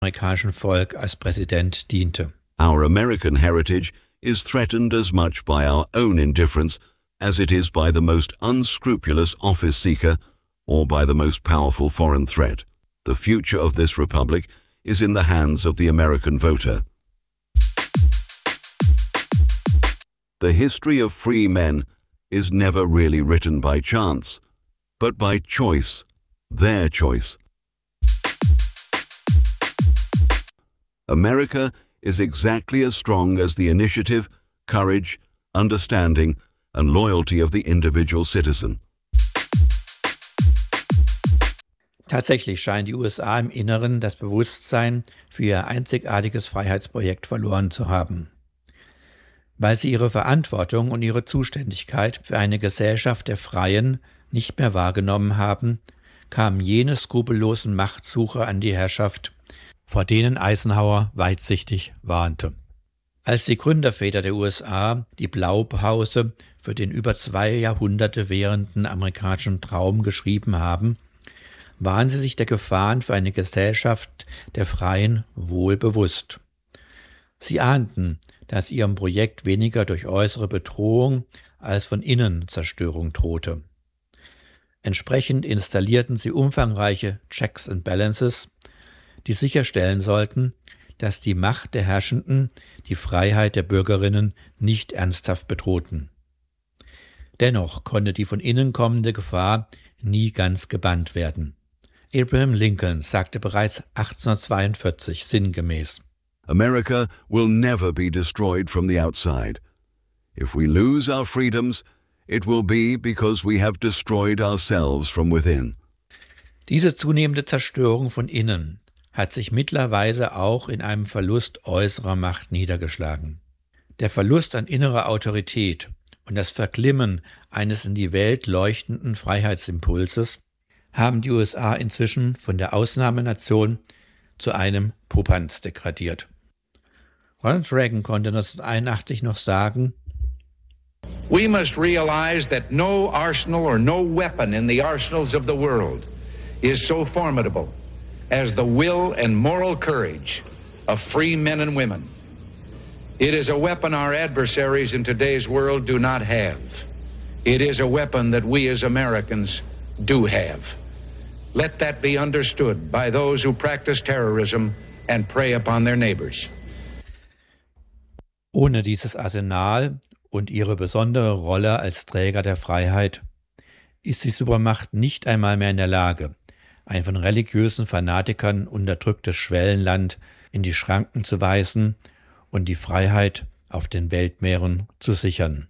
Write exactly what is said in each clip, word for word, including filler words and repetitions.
amerikanischen Volk als Präsident diente. Our American heritage is threatened as much by our own indifference as it is by the most unscrupulous office seeker or by the most powerful foreign threat. The future of this republic is in the hands of the American voter. The history of free men is never really written by chance, but by choice, their choice. America is exactly as strong as the initiative, courage, understanding, and loyalty of the individual citizen. Tatsächlich scheinen die U S A im Inneren das Bewusstsein für ihr einzigartiges Freiheitsprojekt verloren zu haben. Weil sie ihre Verantwortung und ihre Zuständigkeit für eine Gesellschaft der Freien nicht mehr wahrgenommen haben, kamen jene skrupellosen Machtsucher an die Herrschaft, vor denen Eisenhower weitsichtig warnte. Als die Gründerväter der U S A die Blaupause für den über zwei Jahrhunderte währenden amerikanischen Traum geschrieben haben, waren sie sich der Gefahren für eine Gesellschaft der Freien wohl bewusst. Sie ahnten, dass ihrem Projekt weniger durch äußere Bedrohung als von innen Zerstörung drohte. Entsprechend installierten sie umfangreiche Checks and Balances, die sicherstellen sollten, dass die Macht der Herrschenden die Freiheit der Bürgerinnen nicht ernsthaft bedrohten. Dennoch konnte die von innen kommende Gefahr nie ganz gebannt werden. Abraham Lincoln sagte bereits achtzehnhundertzweiundvierzig sinngemäß: America will never be destroyed from the outside. If we lose our freedoms, it will be because we have destroyed ourselves from within. Diese zunehmende Zerstörung von innen hat sich mittlerweile auch in einem Verlust äußerer Macht niedergeschlagen. Der Verlust an innerer Autorität und das Verglimmen eines in die Welt leuchtenden Freiheitsimpulses haben die U S A inzwischen von der Ausnahmenation zu einem Popanz degradiert. Ronald Reagan konnte neunzehnhunderteinundachtzig noch sagen: We must realize that no arsenal or no weapon in the arsenals of the world is so formidable as the will and moral courage of free men and women. It is a weapon our adversaries in today's world do not have. It is a weapon that we as Americans do have. Let that be understood by those who practice terrorism and prey upon their neighbors. Ohne dieses Arsenal und ihre besondere Rolle als Träger der Freiheit ist die Supermacht nicht einmal mehr in der Lage, ein von religiösen Fanatikern unterdrücktes Schwellenland in die Schranken zu weisen und die Freiheit auf den Weltmeeren zu sichern.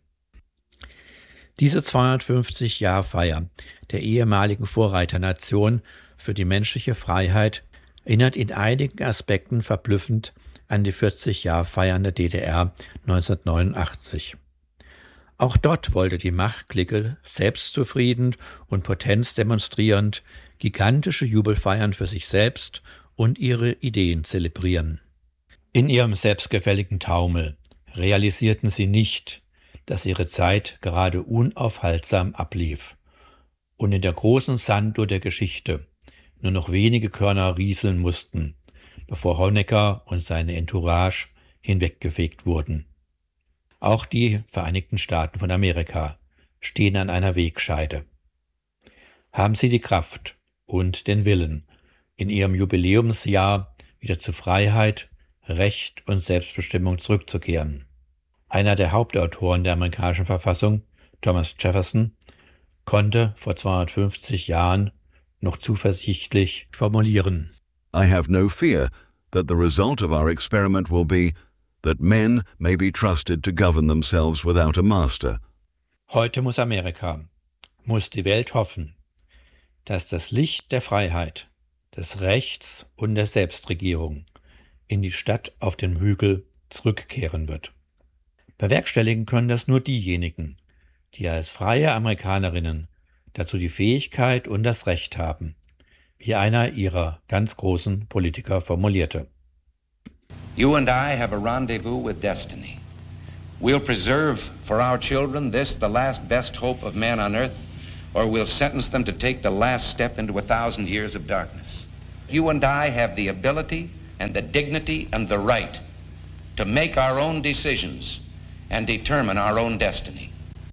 Diese zweihundertfünfzig-Jahr-Feier der ehemaligen Vorreiternation für die menschliche Freiheit erinnert in einigen Aspekten verblüffend an die vierzig-Jahr-Feiern der D D R neunzehnhundertneunundachtzig. Auch dort wollte die Machtklicke selbstzufrieden und Potenz demonstrierend gigantische Jubelfeiern für sich selbst und ihre Ideen zelebrieren. In ihrem selbstgefälligen Taumel realisierten sie nicht, dass ihre Zeit gerade unaufhaltsam ablief und in der großen Sanduhr der Geschichte nur noch wenige Körner rieseln mussten, bevor Honecker und seine Entourage hinweggefegt wurden. Auch die Vereinigten Staaten von Amerika stehen an einer Wegscheide. Haben sie die Kraft und den Willen, in ihrem Jubiläumsjahr wieder zu Freiheit, Recht und Selbstbestimmung zurückzukehren? Einer der Hauptautoren der amerikanischen Verfassung, Thomas Jefferson, konnte vor zweihundertfünfzig Jahren noch zuversichtlich formulieren: I have no fear that the result of our experiment will be that men may be trusted to govern themselves without a master. Heute muss Amerika, muss die Welt hoffen, dass das Licht der Freiheit, des Rechts und der Selbstregierung in die Stadt auf dem Hügel zurückkehren wird. Bewerkstelligen können das nur diejenigen, die als freie Amerikanerinnen dazu die Fähigkeit und das Recht haben, wie einer ihrer ganz großen Politiker formulierte. You and I have a rendezvous with destiny. We'll preserve for our children this, the last best hope of man on earth, or we'll sentence them to take the last step into a thousand years of darkness. You and I have the ability and the dignity and the right to make our own decisions and determine our own destiny.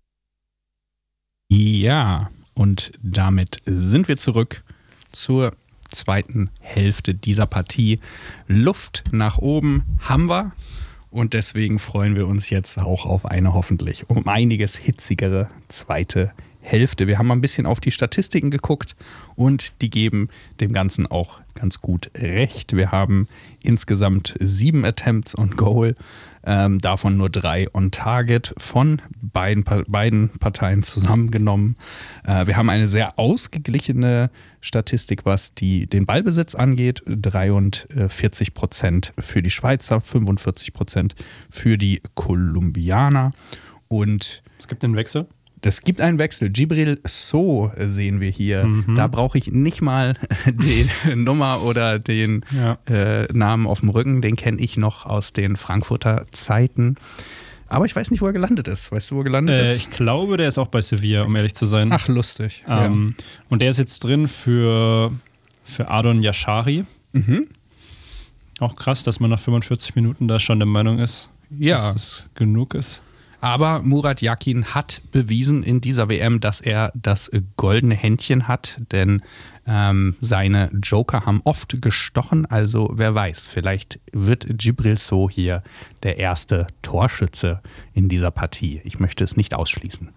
Ja, und damit sind wir zurück zur zweiten Hälfte dieser Partie. Luft nach oben haben wir und deswegen freuen wir uns jetzt auch auf eine hoffentlich um einiges hitzigere zweite Hälfte. Wir haben mal ein bisschen auf die Statistiken geguckt und die geben dem Ganzen auch ganz gut recht. Wir haben insgesamt sieben Attempts on Goal, ähm, davon nur drei on Target von beiden, beiden Parteien zusammengenommen. Äh, wir haben eine sehr ausgeglichene Statistik, was die, den Ballbesitz angeht. dreiundvierzig Prozent für die Schweizer, fünfundvierzig Prozent für die Kolumbianer. Und es gibt einen Wechsel. Es gibt einen Wechsel. Djibril Sow sehen wir hier. Mhm. Da brauche ich nicht mal die Nummer oder den ja. äh, Namen auf dem Rücken. Den kenne ich noch aus den Frankfurter Zeiten. Aber ich weiß nicht, wo er gelandet ist. Weißt du, wo er gelandet äh, ist? Ich glaube, der ist auch bei Sevilla, um ehrlich zu sein. Ach, lustig. Ähm, ja. Und der ist jetzt drin für, für Adon Yashari. Mhm. Auch krass, dass man nach fünfundvierzig Minuten da schon der Meinung ist, ja. dass das genug ist. Aber Murat Yakin hat bewiesen in dieser W M, dass er das goldene Händchen hat, denn ähm, seine Joker haben oft gestochen. Also wer weiß, vielleicht wird Djibril Sow hier der erste Torschütze in dieser Partie. Ich möchte es nicht ausschließen.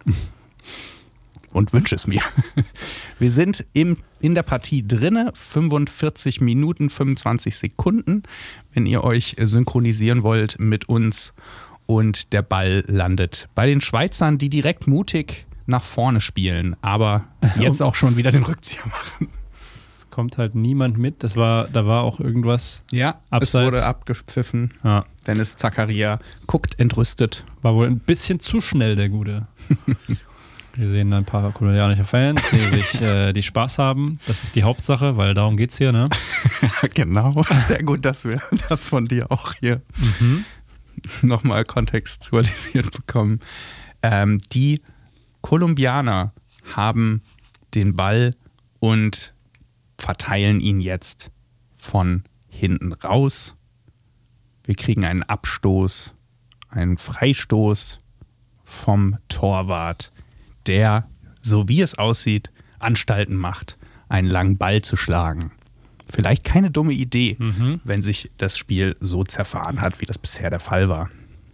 Und wünsche es mir. Wir sind im, in der Partie drinne, fünfundvierzig Minuten, fünfundzwanzig Sekunden, wenn ihr euch synchronisieren wollt mit uns. Und der Ball landet bei den Schweizern, die direkt mutig nach vorne spielen, aber jetzt auch schon wieder den Rückzieher machen. Es kommt halt niemand mit. Das war, da war auch irgendwas. Ja, abseits. Es wurde abgepfiffen. Ja. Dennis Zakaria guckt entrüstet. War wohl ein bisschen zu schnell, der Gute. Wir sehen ein paar kolumbianische Fans, die sich äh, die Spaß haben. Das ist die Hauptsache, weil darum geht's hier, ne? Genau. Sehr gut, dass wir das von dir auch hier mhm. nochmal kontextualisiert bekommen. Ähm, die Kolumbianer haben den Ball und verteilen ihn jetzt von hinten raus. Wir kriegen einen Abstoß, einen Freistoß vom Torwart, der, so wie es aussieht, Anstalten macht, einen langen Ball zu schlagen. Vielleicht keine dumme Idee, mhm. wenn sich das Spiel so zerfahren hat, wie das bisher der Fall war.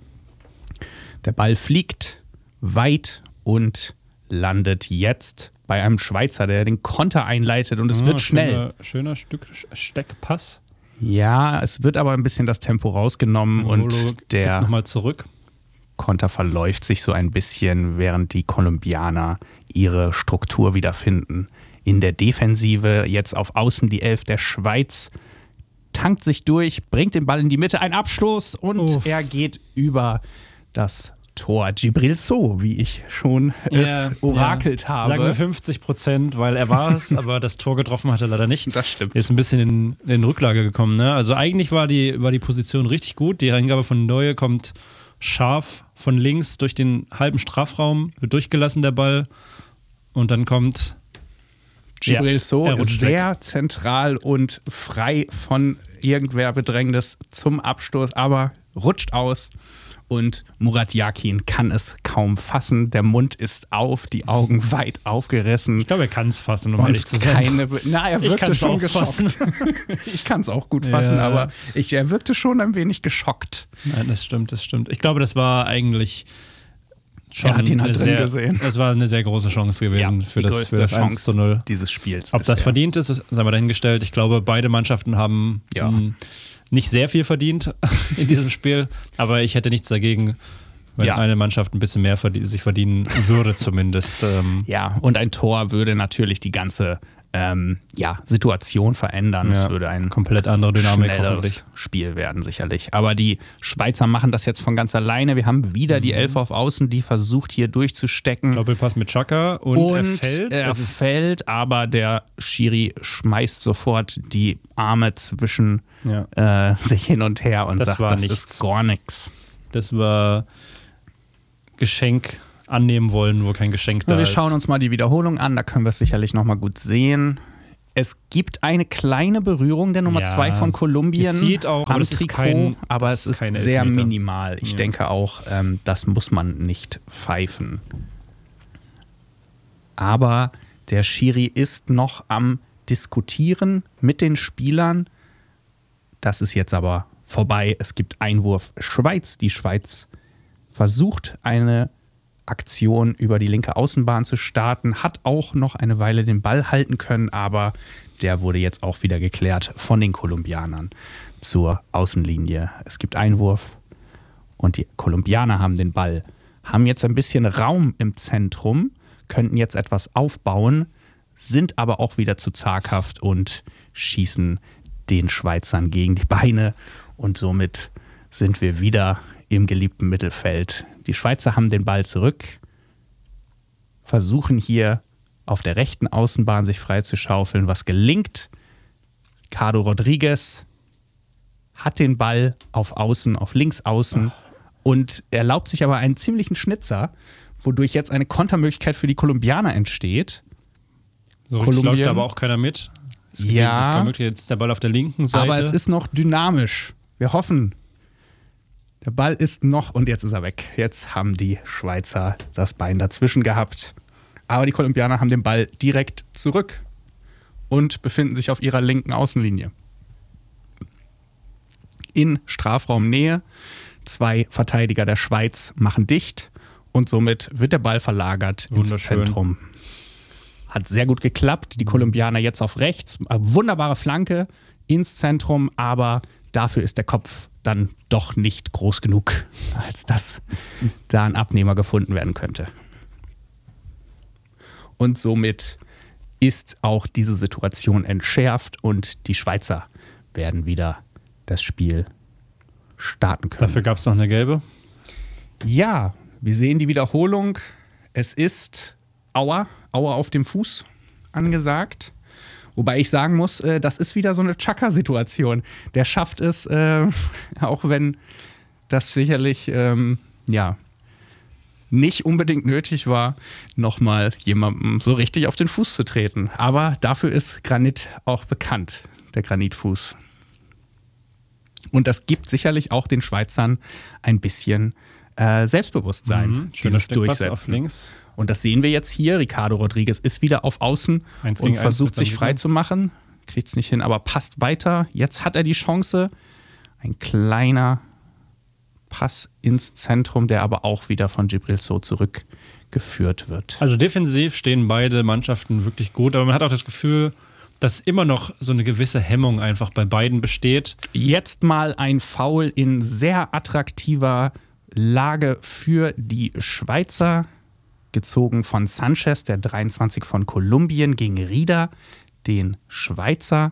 Der Ball fliegt weit und landet jetzt bei einem Schweizer, der den Konter einleitet und es ah, wird schnell. Schöner, schöner Stück Steckpass. Ja, es wird aber ein bisschen das Tempo rausgenommen Molo und der nochmal zurück. Konter verläuft sich so ein bisschen, während die Kolumbianer ihre Struktur wiederfinden. In der Defensive, jetzt auf Außen die Elf der Schweiz, tankt sich durch, bringt den Ball in die Mitte, ein Abstoß und Uff. er geht über das Tor. Djibril Sow, wie ich schon ja, es orakelt ja. habe. Sagen wir fünfzig Prozent, weil er war es, aber das Tor getroffen hat er leider nicht. Das stimmt. Er ist ein bisschen in, in Rücklage gekommen. Ne? Also eigentlich war die, war die Position richtig gut. Die Eingabe von Neue kommt scharf von links durch den halben Strafraum, wird durchgelassen der Ball und dann kommt Djibril ja, Sow sehr weg. Zentral und frei von irgendwer Bedrängnis zum Abstoß, aber rutscht aus und Murat Yakin kann es kaum fassen. Der Mund ist auf, die Augen weit aufgerissen. Ich glaube, er kann es fassen, um und ehrlich zu sein. Keine, na, er wirkte schon geschockt. Ich kann es auch gut fassen, ja. aber ich, er wirkte schon ein wenig geschockt. Nein, das stimmt, das stimmt. Ich glaube, das war eigentlich schon er hat ihn halt drin sehr, gesehen. Es war eine sehr große Chance gewesen ja, für, das, für das eins zu null dieses Spiels. Ob bisher. Das verdient ist, sei mal dahingestellt. Ich glaube, beide Mannschaften haben ja. m, nicht sehr viel verdient in diesem Spiel, aber ich hätte nichts dagegen, wenn ja. eine Mannschaft ein bisschen mehr verdien- sich verdienen würde zumindest. Ähm. Ja, und ein Tor würde natürlich die ganze ähm, ja, Situation verändern. Ja, es würde ein komplett andere Dynamik schnelleres Spiel werden sicherlich. Aber die Schweizer machen das jetzt von ganz alleine. Wir haben wieder mhm. die Elf auf Außen, die versucht hier durchzustecken. Doppelpass mit Xhaka und, und er fällt. Er fällt, aber der Schiri schmeißt sofort die Arme zwischen ja. äh, sich hin und her und das sagt, war das nichts. ist gar nichts. Das war Geschenk annehmen wollen, wo kein Geschenk da wir ist. Wir schauen uns mal die Wiederholung an, da können wir es sicherlich nochmal gut sehen. Es gibt eine kleine Berührung der Nummer Ja, zwei von Kolumbien die zieht auch, am aber das ist Trikot, kein- aber das es ist ist kein sehr Elfmeter. minimal. Ich Ja. denke auch, ähm, das muss man nicht pfeifen. Aber der Schiri ist noch am Diskutieren mit den Spielern. Das ist jetzt aber vorbei. Es gibt Einwurf Schweiz. Die Schweiz versucht eine Aktion über die linke Außenbahn zu starten, hat auch noch eine Weile den Ball halten können, aber der wurde jetzt auch wieder geklärt von den Kolumbianern zur Außenlinie. Es gibt Einwurf und die Kolumbianer haben den Ball, haben jetzt ein bisschen Raum im Zentrum, könnten jetzt etwas aufbauen, sind aber auch wieder zu zaghaft und schießen den Schweizern gegen die Beine und somit sind wir wieder im geliebten Mittelfeld. Die Schweizer haben den Ball zurück, versuchen hier auf der rechten Außenbahn sich frei zu schaufeln, was gelingt. Ricardo Rodriguez hat den Ball auf Außen, auf links außen und erlaubt sich aber einen ziemlichen Schnitzer, wodurch jetzt eine Kontermöglichkeit für die Kolumbianer entsteht. So richtig Kolumbien. läuft da aber auch keiner mit. Es geht Ja. sich kaum möglich. Jetzt ist der Ball auf der linken Seite. Aber es ist noch dynamisch. Wir hoffen. Der Ball ist noch und jetzt ist er weg. Jetzt haben die Schweizer das Bein dazwischen gehabt. Aber die Kolumbianer haben den Ball direkt zurück und befinden sich auf ihrer linken Außenlinie. In Strafraumnähe. Zwei Verteidiger der Schweiz machen dicht und somit wird der Ball verlagert ins Wunderschön. Zentrum. Hat sehr gut geklappt. Die Kolumbianer jetzt auf rechts. Eine wunderbare Flanke ins Zentrum, aber dafür ist der Kopf dann doch nicht groß genug, als dass da ein Abnehmer gefunden werden könnte. Und somit ist auch diese Situation entschärft und die Schweizer werden wieder das Spiel starten können. Dafür gab es noch eine gelbe. Ja, wir sehen die Wiederholung. Es ist Aua, Aua auf dem Fuß angesagt. Wobei ich sagen muss, äh, das ist wieder so eine Chaka-Situation. Der schafft es, äh, auch wenn das sicherlich ähm, ja, nicht unbedingt nötig war, nochmal jemandem so richtig auf den Fuß zu treten. Aber dafür ist Granit auch bekannt, der Granitfuß. Und das gibt sicherlich auch den Schweizern ein bisschen äh, Selbstbewusstsein, Mhm, schöner dieses Steckpass auf Durchsetzen. links. Und das sehen wir jetzt hier. Ricardo Rodriguez ist wieder auf Außen Eins und gegen eins versucht wird dann sich frei wieder. zu machen. Kriegt es nicht hin, aber passt weiter. Jetzt hat er die Chance. Ein kleiner Pass ins Zentrum, der aber auch wieder von Djibril Sow zurückgeführt wird. Also defensiv stehen beide Mannschaften wirklich gut, aber man hat auch das Gefühl, dass immer noch so eine gewisse Hemmung einfach bei beiden besteht. Jetzt mal ein Foul in sehr attraktiver Lage für die Schweizer, gezogen von Sanchez, der dreiundzwanzig von Kolumbien, gegen Rieder, den Schweizer,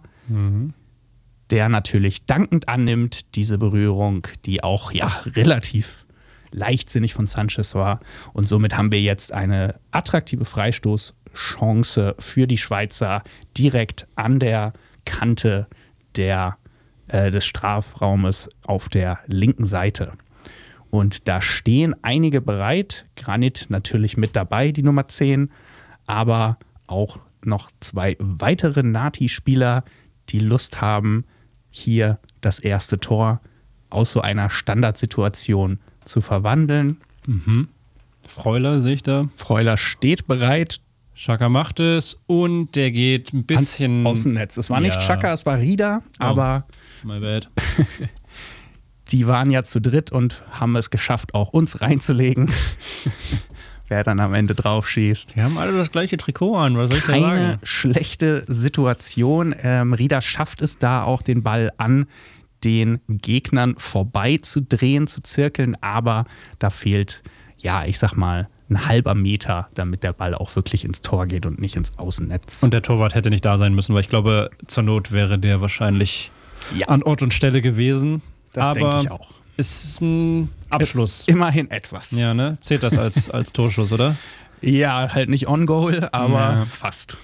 der natürlich dankend annimmt, diese Berührung, die auch ja relativ leichtsinnig von Sanchez war. Und somit haben wir jetzt eine attraktive Freistoßchance für die Schweizer direkt an der Kante der, äh, des Strafraumes auf der linken Seite. Und da stehen einige bereit. Granit natürlich mit dabei, die Nummer zehn, aber auch noch zwei weitere Nati-Spieler, die Lust haben, hier das erste Tor aus so einer Standardsituation zu verwandeln. Freuler sehe ich da. Freuler steht bereit Xhaka macht es und der geht ein bisschen ans Außennetz. Es war nicht Ja. Xhaka, es war Rieder, aber My bad. die waren ja zu dritt und haben es geschafft, auch uns reinzulegen. Wer dann am Ende drauf schießt. Die haben alle das gleiche Trikot an, was soll ich da Keine sagen? schlechte Situation. Ähm, Rieder schafft es da auch, den Ball an den Gegnern vorbei zu drehen, zu zirkeln, aber da fehlt, ja, ich sag mal, ein halber Meter, damit der Ball auch wirklich ins Tor geht und nicht ins Außennetz. Und der Torwart hätte nicht da sein müssen, weil ich glaube, zur Not wäre der wahrscheinlich Ja. an Ort und Stelle gewesen. das Aber denke ich auch. es ist ein Abschluss. Ist immerhin etwas. Ja. Ja, ne? Zählt das als, als Torschuss, oder? halt nicht on goal, aber Ja. fast.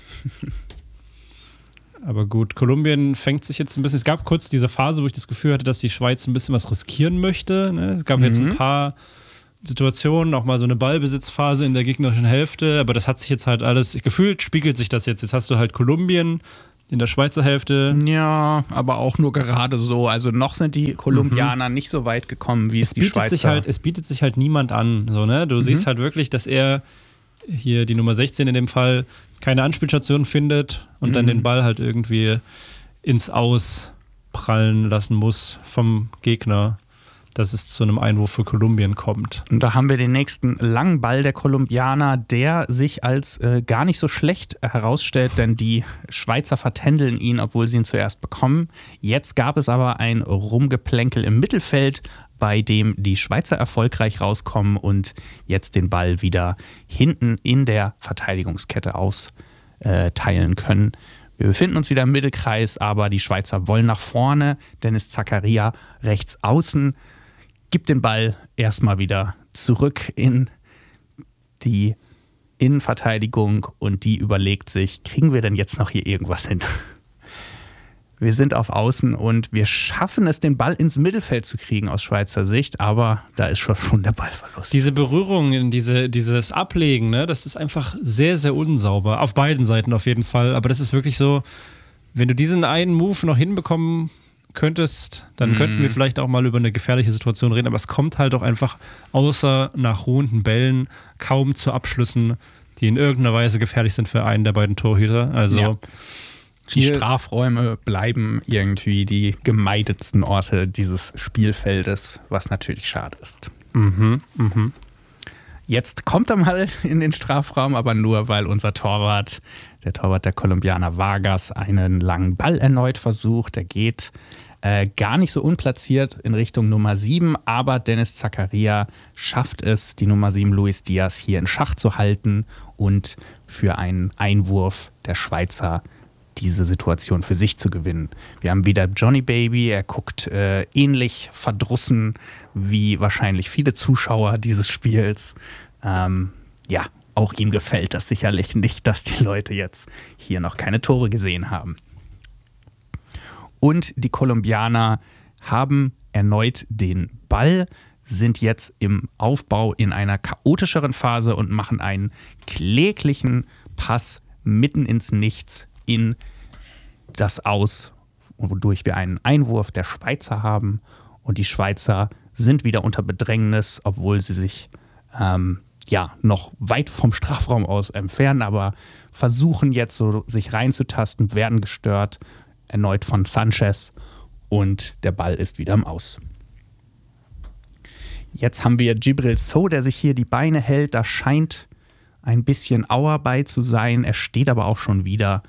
Aber gut, Kolumbien fängt sich jetzt ein bisschen. Es gab kurz diese Phase, wo ich das Gefühl hatte, dass die Schweiz ein bisschen was riskieren möchte. Ne? Es gab Mhm. jetzt ein paar Situationen, auch mal so eine Ballbesitzphase in der gegnerischen Hälfte, aber das hat sich jetzt halt alles, gefühlt spiegelt sich das jetzt. Jetzt hast du halt Kolumbien in der Schweizer Hälfte. Ja, aber auch nur gerade so. Also noch sind die Kolumbianer mhm. nicht so weit gekommen, wie es, es die Schweizer. Sich halt, es bietet sich halt niemand an. So, ne? Du mhm. siehst halt wirklich, dass er hier die Nummer sechzehn in dem Fall keine Anspielstation findet und mhm. dann den Ball halt irgendwie ins Aus prallen lassen muss vom Gegner, dass es zu einem Einwurf für Kolumbien kommt. Und da haben wir den nächsten langen Ball der Kolumbianer, der sich als äh, gar nicht so schlecht herausstellt, denn die Schweizer vertändeln ihn, obwohl sie ihn zuerst bekommen. Jetzt gab es aber ein Rumgeplänkel im Mittelfeld, bei dem die Schweizer erfolgreich rauskommen und jetzt den Ball wieder hinten in der Verteidigungskette austeilen können. Wir befinden uns wieder im Mittelkreis, aber die Schweizer wollen nach vorne. Dennis Zakaria rechts außen gibt den Ball erstmal wieder zurück in die Innenverteidigung und die überlegt sich, kriegen wir denn jetzt noch hier irgendwas hin? Wir sind auf Außen und wir schaffen es, den Ball ins Mittelfeld zu kriegen aus Schweizer Sicht, aber da ist schon, schon der Ballverlust. Diese Berührungen, diese, dieses Ablegen, ne, das ist einfach sehr, sehr unsauber. Auf beiden Seiten auf jeden Fall. Aber das ist wirklich so, wenn du diesen einen Move noch hinbekommen könntest, dann mm. könnten wir vielleicht auch mal über eine gefährliche Situation reden. Aber es kommt halt auch einfach außer nach ruhenden Bällen kaum zu Abschlüssen, die in irgendeiner Weise gefährlich sind für einen der beiden Torhüter. Also ja. Die Strafräume bleiben irgendwie die gemeidetsten Orte dieses Spielfeldes, was natürlich schade ist. Mhm, mhm. Jetzt kommt er mal in den Strafraum, aber nur, weil unser Torwart, der Torwart der Kolumbianer Vargas, einen langen Ball erneut versucht. Der geht äh, gar nicht so unplatziert in Richtung Nummer sieben, aber Dennis Zakaria schafft es, die Nummer sieben Luis Diaz hier in Schach zu halten und für einen Einwurf der Schweizer diese Situation für sich zu gewinnen. Wir haben wieder Johnny Baby, er guckt äh, ähnlich verdrussen wie wahrscheinlich viele Zuschauer dieses Spiels. Ähm, ja, auch ihm gefällt das sicherlich nicht, dass die Leute jetzt hier noch keine Tore gesehen haben. Und die Kolumbianer haben erneut den Ball, sind jetzt im Aufbau in einer chaotischeren Phase und machen einen kläglichen Pass mitten ins Nichts in das Aus, wodurch wir einen Einwurf der Schweizer haben und die Schweizer sind wieder unter Bedrängnis, obwohl sie sich ähm, ja noch weit vom Strafraum aus entfernen, aber versuchen jetzt so sich reinzutasten, werden gestört, erneut von Sanchez und der Ball ist wieder im Aus. Jetzt haben wir Djibril Sow, der sich hier die Beine hält, da scheint ein bisschen Auer bei zu sein, er steht aber auch schon wieder.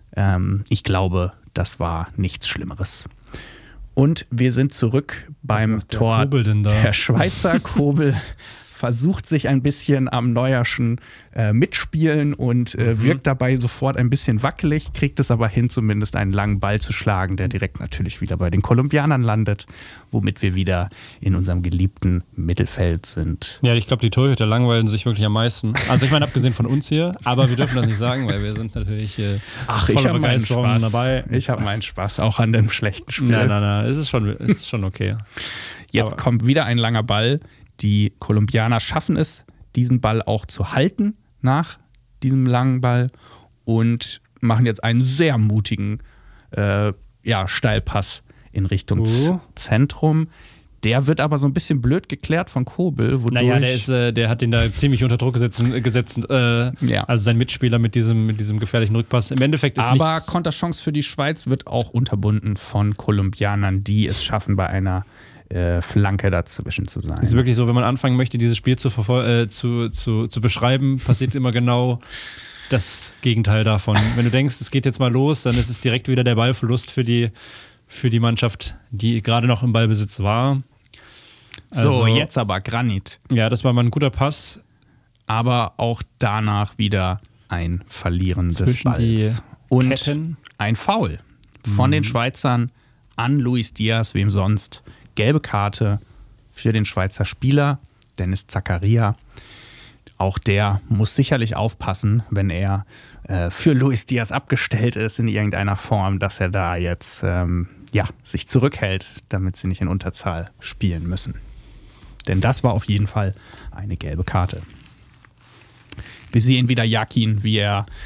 Ich glaube, das war nichts Schlimmeres. Und wir sind zurück beim der Tor Kobel denn da? Der Schweizer Kobel versucht sich ein bisschen am Neuerschen äh, mitspielen und äh, mhm. wirkt dabei sofort ein bisschen wackelig, kriegt es aber hin, zumindest einen langen Ball zu schlagen, der direkt natürlich wieder bei den Kolumbianern landet, womit wir wieder in unserem geliebten Mittelfeld sind. Ja, ich glaube, die Torhüter langweilen sich wirklich am meisten. Also ich meine, abgesehen von uns hier, aber wir dürfen das nicht sagen, weil wir sind natürlich äh, Ach, voller ich hab Begeisterung meinen Spaß. dabei. Ich habe meinen Spaß auch an dem schlechten Spiel. Nein, nein, nein, es ist schon, es ist schon okay. Jetzt aber kommt wieder ein langer Ball. Die Kolumbianer schaffen es, diesen Ball auch zu halten nach diesem langen Ball und machen jetzt einen sehr mutigen äh, ja, Steilpass in Richtung uh. Zentrum. Der wird aber so ein bisschen blöd geklärt von Kobel. Wodurch naja, der, ist, äh, der hat ihn da ziemlich unter Druck gesetzt, gesetzt äh, ja. also sein Mitspieler mit diesem, mit diesem gefährlichen Rückpass. Im Endeffekt ist aber nichts... Konterchance für die Schweiz wird auch unterbunden von Kolumbianern, die es schaffen, bei einer äh, Flanke dazwischen zu sein. Es ist wirklich so, wenn man anfangen möchte, dieses Spiel zu, äh, zu, zu, zu beschreiben, passiert immer genau das Gegenteil davon. Wenn du denkst, es geht jetzt mal los, dann ist es direkt wieder der Ballverlust für die, für die Mannschaft, die gerade noch im Ballbesitz war. Also, so, also, jetzt aber Granit. Ja, das war mal ein guter Pass. Aber auch danach wieder ein Verlieren des Balls. Die und Ketten. Ein Foul von mhm. den Schweizern an Luis Diaz, wem sonst. Gelbe Karte für den Schweizer Spieler, Dennis Zakaria. Auch der muss sicherlich aufpassen, wenn er äh, für Luis Diaz abgestellt ist in irgendeiner Form, dass er da jetzt ähm, ja, sich zurückhält, damit sie nicht in Unterzahl spielen müssen. Denn das war auf jeden Fall eine gelbe Karte. Wir sehen wieder Yakin, wie er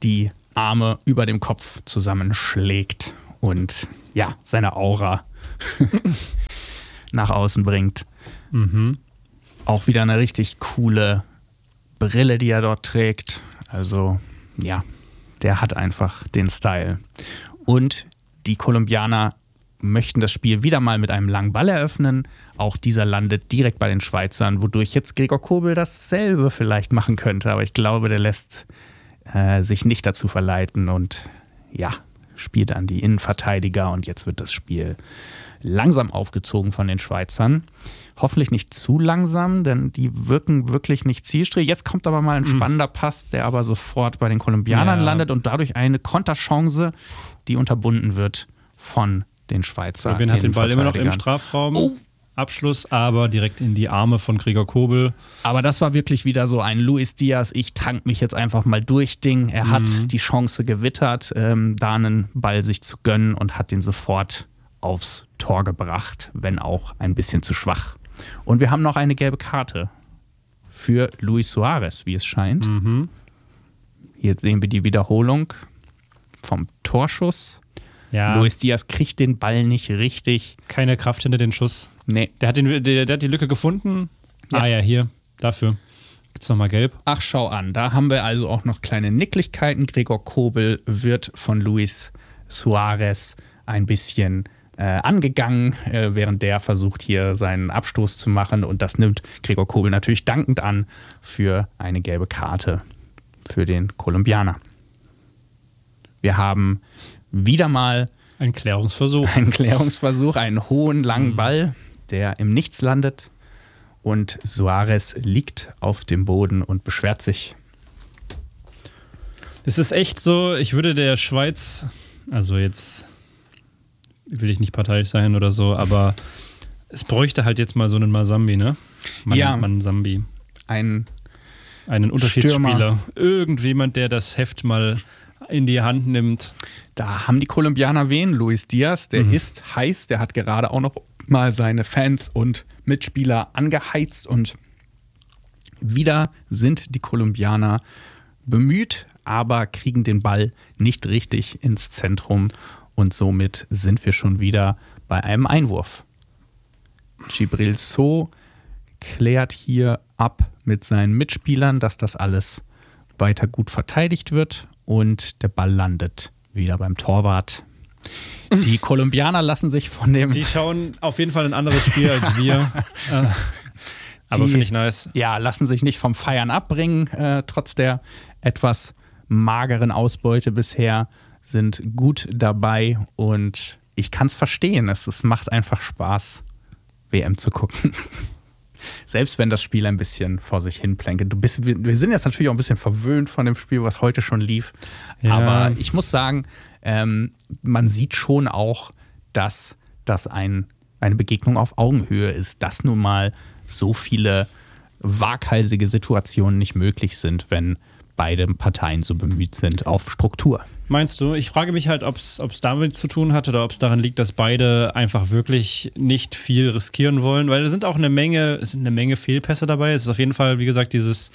die Arme über dem Kopf zusammenschlägt und ja, seine Aura nach außen bringt. Mhm. Auch wieder eine richtig coole Brille, die er dort trägt. Also ja, der hat einfach den Style. Und die Kolumbianer möchten das Spiel wieder mal mit einem langen Ball eröffnen. Auch dieser landet direkt bei den Schweizern, wodurch jetzt Gregor Kobel dasselbe vielleicht machen könnte. Aber ich glaube, der lässt äh, sich nicht dazu verleiten und ja, spielt an die Innenverteidiger. Und jetzt wird das Spiel langsam aufgezogen von den Schweizern. Hoffentlich nicht zu langsam, denn die wirken wirklich nicht zielstrebig. Jetzt kommt aber mal ein spannender Pass, der aber sofort bei den Kolumbianern Ja. landet und dadurch eine Konterchance, die unterbunden wird von den Schweizer. Robin hat den Ball immer noch im Innenverteidigern. Strafraum. Oh. Abschluss, aber direkt in die Arme von Gregor Kobel. Aber das war wirklich wieder so ein Luis Diaz, ich tank mich jetzt einfach mal durch Ding. Er hat die Chance gewittert, ähm, da einen Ball sich zu gönnen und hat den sofort aufs Tor gebracht, wenn auch ein bisschen zu schwach. Und wir haben noch eine gelbe Karte für Luis Suarez, wie es scheint. Mhm. Hier sehen wir die Wiederholung vom Torschuss. Ja, Luis Diaz kriegt den Ball nicht richtig. keine Kraft hinter den Schuss. Nee. Der hat, den, der, der hat die Lücke gefunden. Ja. Ah ja, hier, dafür. Gibt's nochmal gelb. Ach, schau an, da haben wir also auch noch kleine Nicklichkeiten. Gregor Kobel wird von Luis Suarez ein bisschen äh, angegangen, äh, während der versucht hier seinen Abstoß zu machen. Und das nimmt Gregor Kobel natürlich dankend an für eine gelbe Karte für den Kolumbianer. Wir haben wieder mal Ein Klärungsversuch. einen Klärungsversuch, einen hohen, langen Ball, der im Nichts landet. Und Suarez liegt auf dem Boden und beschwert sich. Es ist echt so, ich würde der Schweiz, also jetzt will ich nicht parteiisch sein oder so, aber es bräuchte halt jetzt mal so einen Masambi, ne? Man, Ja. Mansambi. Ein Einen Unterschiedsspieler. Stürmer. Irgendjemand, der das Heft mal in die Hand nimmt. Da haben die Kolumbianer wen? Luis Diaz, der ist heiß, der hat gerade auch noch mal seine Fans und Mitspieler angeheizt und wieder sind die Kolumbianer bemüht, aber kriegen den Ball nicht richtig ins Zentrum und somit sind wir schon wieder bei einem Einwurf. Gibril So klärt hier ab mit seinen Mitspielern, dass das alles weiter gut verteidigt wird und der Ball landet wieder beim Torwart. Die Kolumbianer lassen sich von dem... Die schauen auf jeden Fall ein anderes Spiel als wir. Äh, aber Die- finde ich nice. Ja, lassen sich nicht vom Feiern abbringen, äh, trotz der etwas mageren Ausbeute bisher, sind gut dabei und ich kann es verstehen. Es, es macht einfach Spaß, W M zu gucken. Selbst wenn das Spiel ein bisschen vor sich hin plänkelt. Du bist, wir, wir sind jetzt natürlich auch ein bisschen verwöhnt von dem Spiel, was heute schon lief. Ja. Aber ich muss sagen, ähm, man sieht schon auch, dass das ein, eine Begegnung auf Augenhöhe ist, dass nun mal so viele waghalsige Situationen nicht möglich sind, wenn beide Parteien so bemüht sind auf Struktur. Meinst du? Ich frage mich halt, ob es damit zu tun hat oder ob es daran liegt, dass beide einfach wirklich nicht viel riskieren wollen, weil es sind auch eine Menge, es sind eine Menge Fehlpässe dabei. Es ist auf jeden Fall, wie gesagt, dieses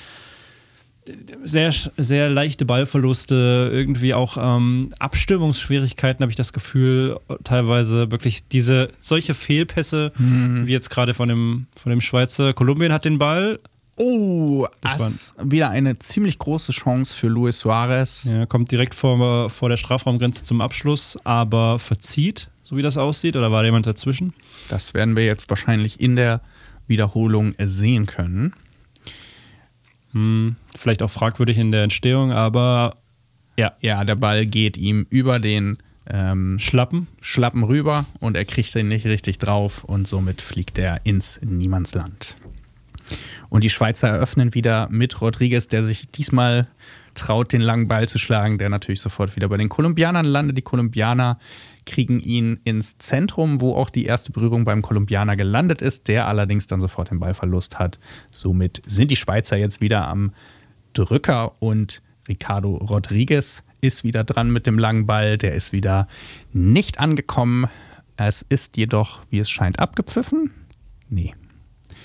sehr, sehr leichte Ballverluste, irgendwie auch ähm, Abstimmungsschwierigkeiten, habe ich das Gefühl, teilweise wirklich diese, solche Fehlpässe, wie jetzt gerade von dem, von dem Schweizer. Kolumbien hat den Ball, Oh, Das das wieder eine ziemlich große Chance für Luis Suarez. ja, kommt direkt vor, vor der Strafraumgrenze zum Abschluss, aber verzieht, so wie das aussieht, oder war da jemand dazwischen? Das werden wir jetzt wahrscheinlich in der Wiederholung sehen können. Hm, vielleicht auch fragwürdig in der Entstehung, aber ja, Ja, der Ball geht ihm über den ähm, Schlappen. Schlappen rüber und er kriegt den nicht richtig drauf und somit fliegt er ins Niemandsland. Und die Schweizer eröffnen wieder mit Rodriguez, der sich diesmal traut, den langen Ball zu schlagen, der natürlich sofort wieder bei den Kolumbianern landet. Die Kolumbianer kriegen ihn ins Zentrum, wo auch die erste Berührung beim Kolumbianer gelandet ist, der allerdings dann sofort den Ballverlust hat. Somit sind die Schweizer jetzt wieder am Drücker und Ricardo Rodriguez ist wieder dran mit dem langen Ball. Der ist wieder nicht angekommen. Es ist jedoch, wie es scheint, abgepfiffen. Nee.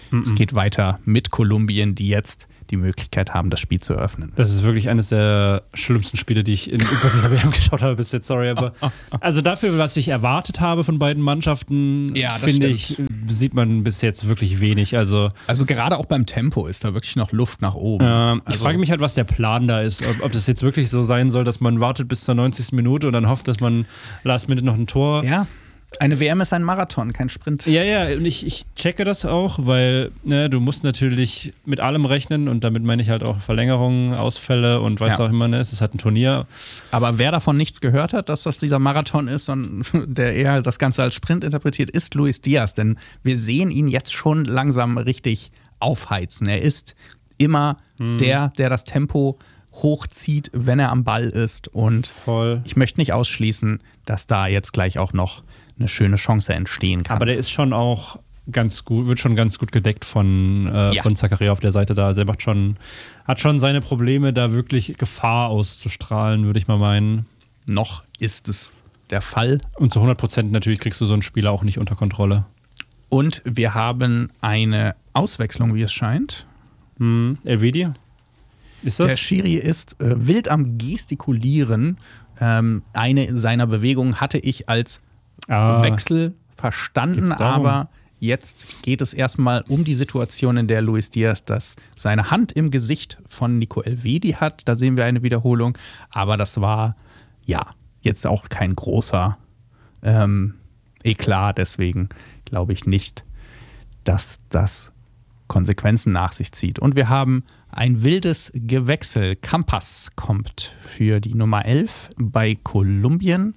Mhm. Es geht weiter mit Kolumbien, die jetzt die Möglichkeit haben, das Spiel zu eröffnen. Das ist wirklich eines der schlimmsten Spiele, die ich in über dieser W M geschaut habe bis jetzt, sorry, aber also dafür, was ich erwartet habe von beiden Mannschaften, ja, finde ich, sieht man bis jetzt wirklich wenig. Also, also gerade auch beim Tempo ist da wirklich noch Luft nach oben. Äh, also ich frage mich halt, was der Plan da ist. Ob, ob das jetzt wirklich so sein soll, dass man wartet bis zur neunzigsten Minute und dann hofft, dass man last minute noch ein Tor. Ja. Eine W M ist ein Marathon, kein Sprint. Ja, ja, und ich, ich checke das auch, weil ne, du musst natürlich mit allem rechnen und damit meine ich halt auch Verlängerungen, Ausfälle und was ja. auch immer, ne, es ist halt ein Turnier. Aber wer davon nichts gehört hat, dass das dieser Marathon ist und der eher das Ganze als Sprint interpretiert, ist Luis Diaz, denn wir sehen ihn jetzt schon langsam richtig aufheizen. Er ist immer hm. der, der das Tempo hochzieht, wenn er am Ball ist und Voll. Ich möchte nicht ausschließen, dass da jetzt gleich auch noch eine schöne Chance entstehen kann. Aber der ist schon auch ganz gut, wird schon ganz gut gedeckt von, äh, ja. von Zakaria auf der Seite da. Also er macht schon, hat schon seine Probleme, da wirklich Gefahr auszustrahlen, würde ich mal meinen. Noch ist es der Fall. Und zu hundert Prozent natürlich kriegst du so einen Spieler auch nicht unter Kontrolle. Und wir haben eine Auswechslung, wie es scheint. Hm, Elvedi? Ist das? Der Schiri ist äh, wild am Gestikulieren. Ähm, eine seiner Bewegungen hatte ich als ah, Wechsel verstanden, aber jetzt geht es erstmal um die Situation, in der Luis Diaz das seine Hand im Gesicht von Nico Elvedi hat. Da sehen wir eine Wiederholung, aber das war ja jetzt auch kein großer ähm, Eklat, deswegen glaube ich nicht, dass das Konsequenzen nach sich zieht. Und wir haben ein wildes Gewechsel. Campas kommt für die Nummer elf bei Kolumbien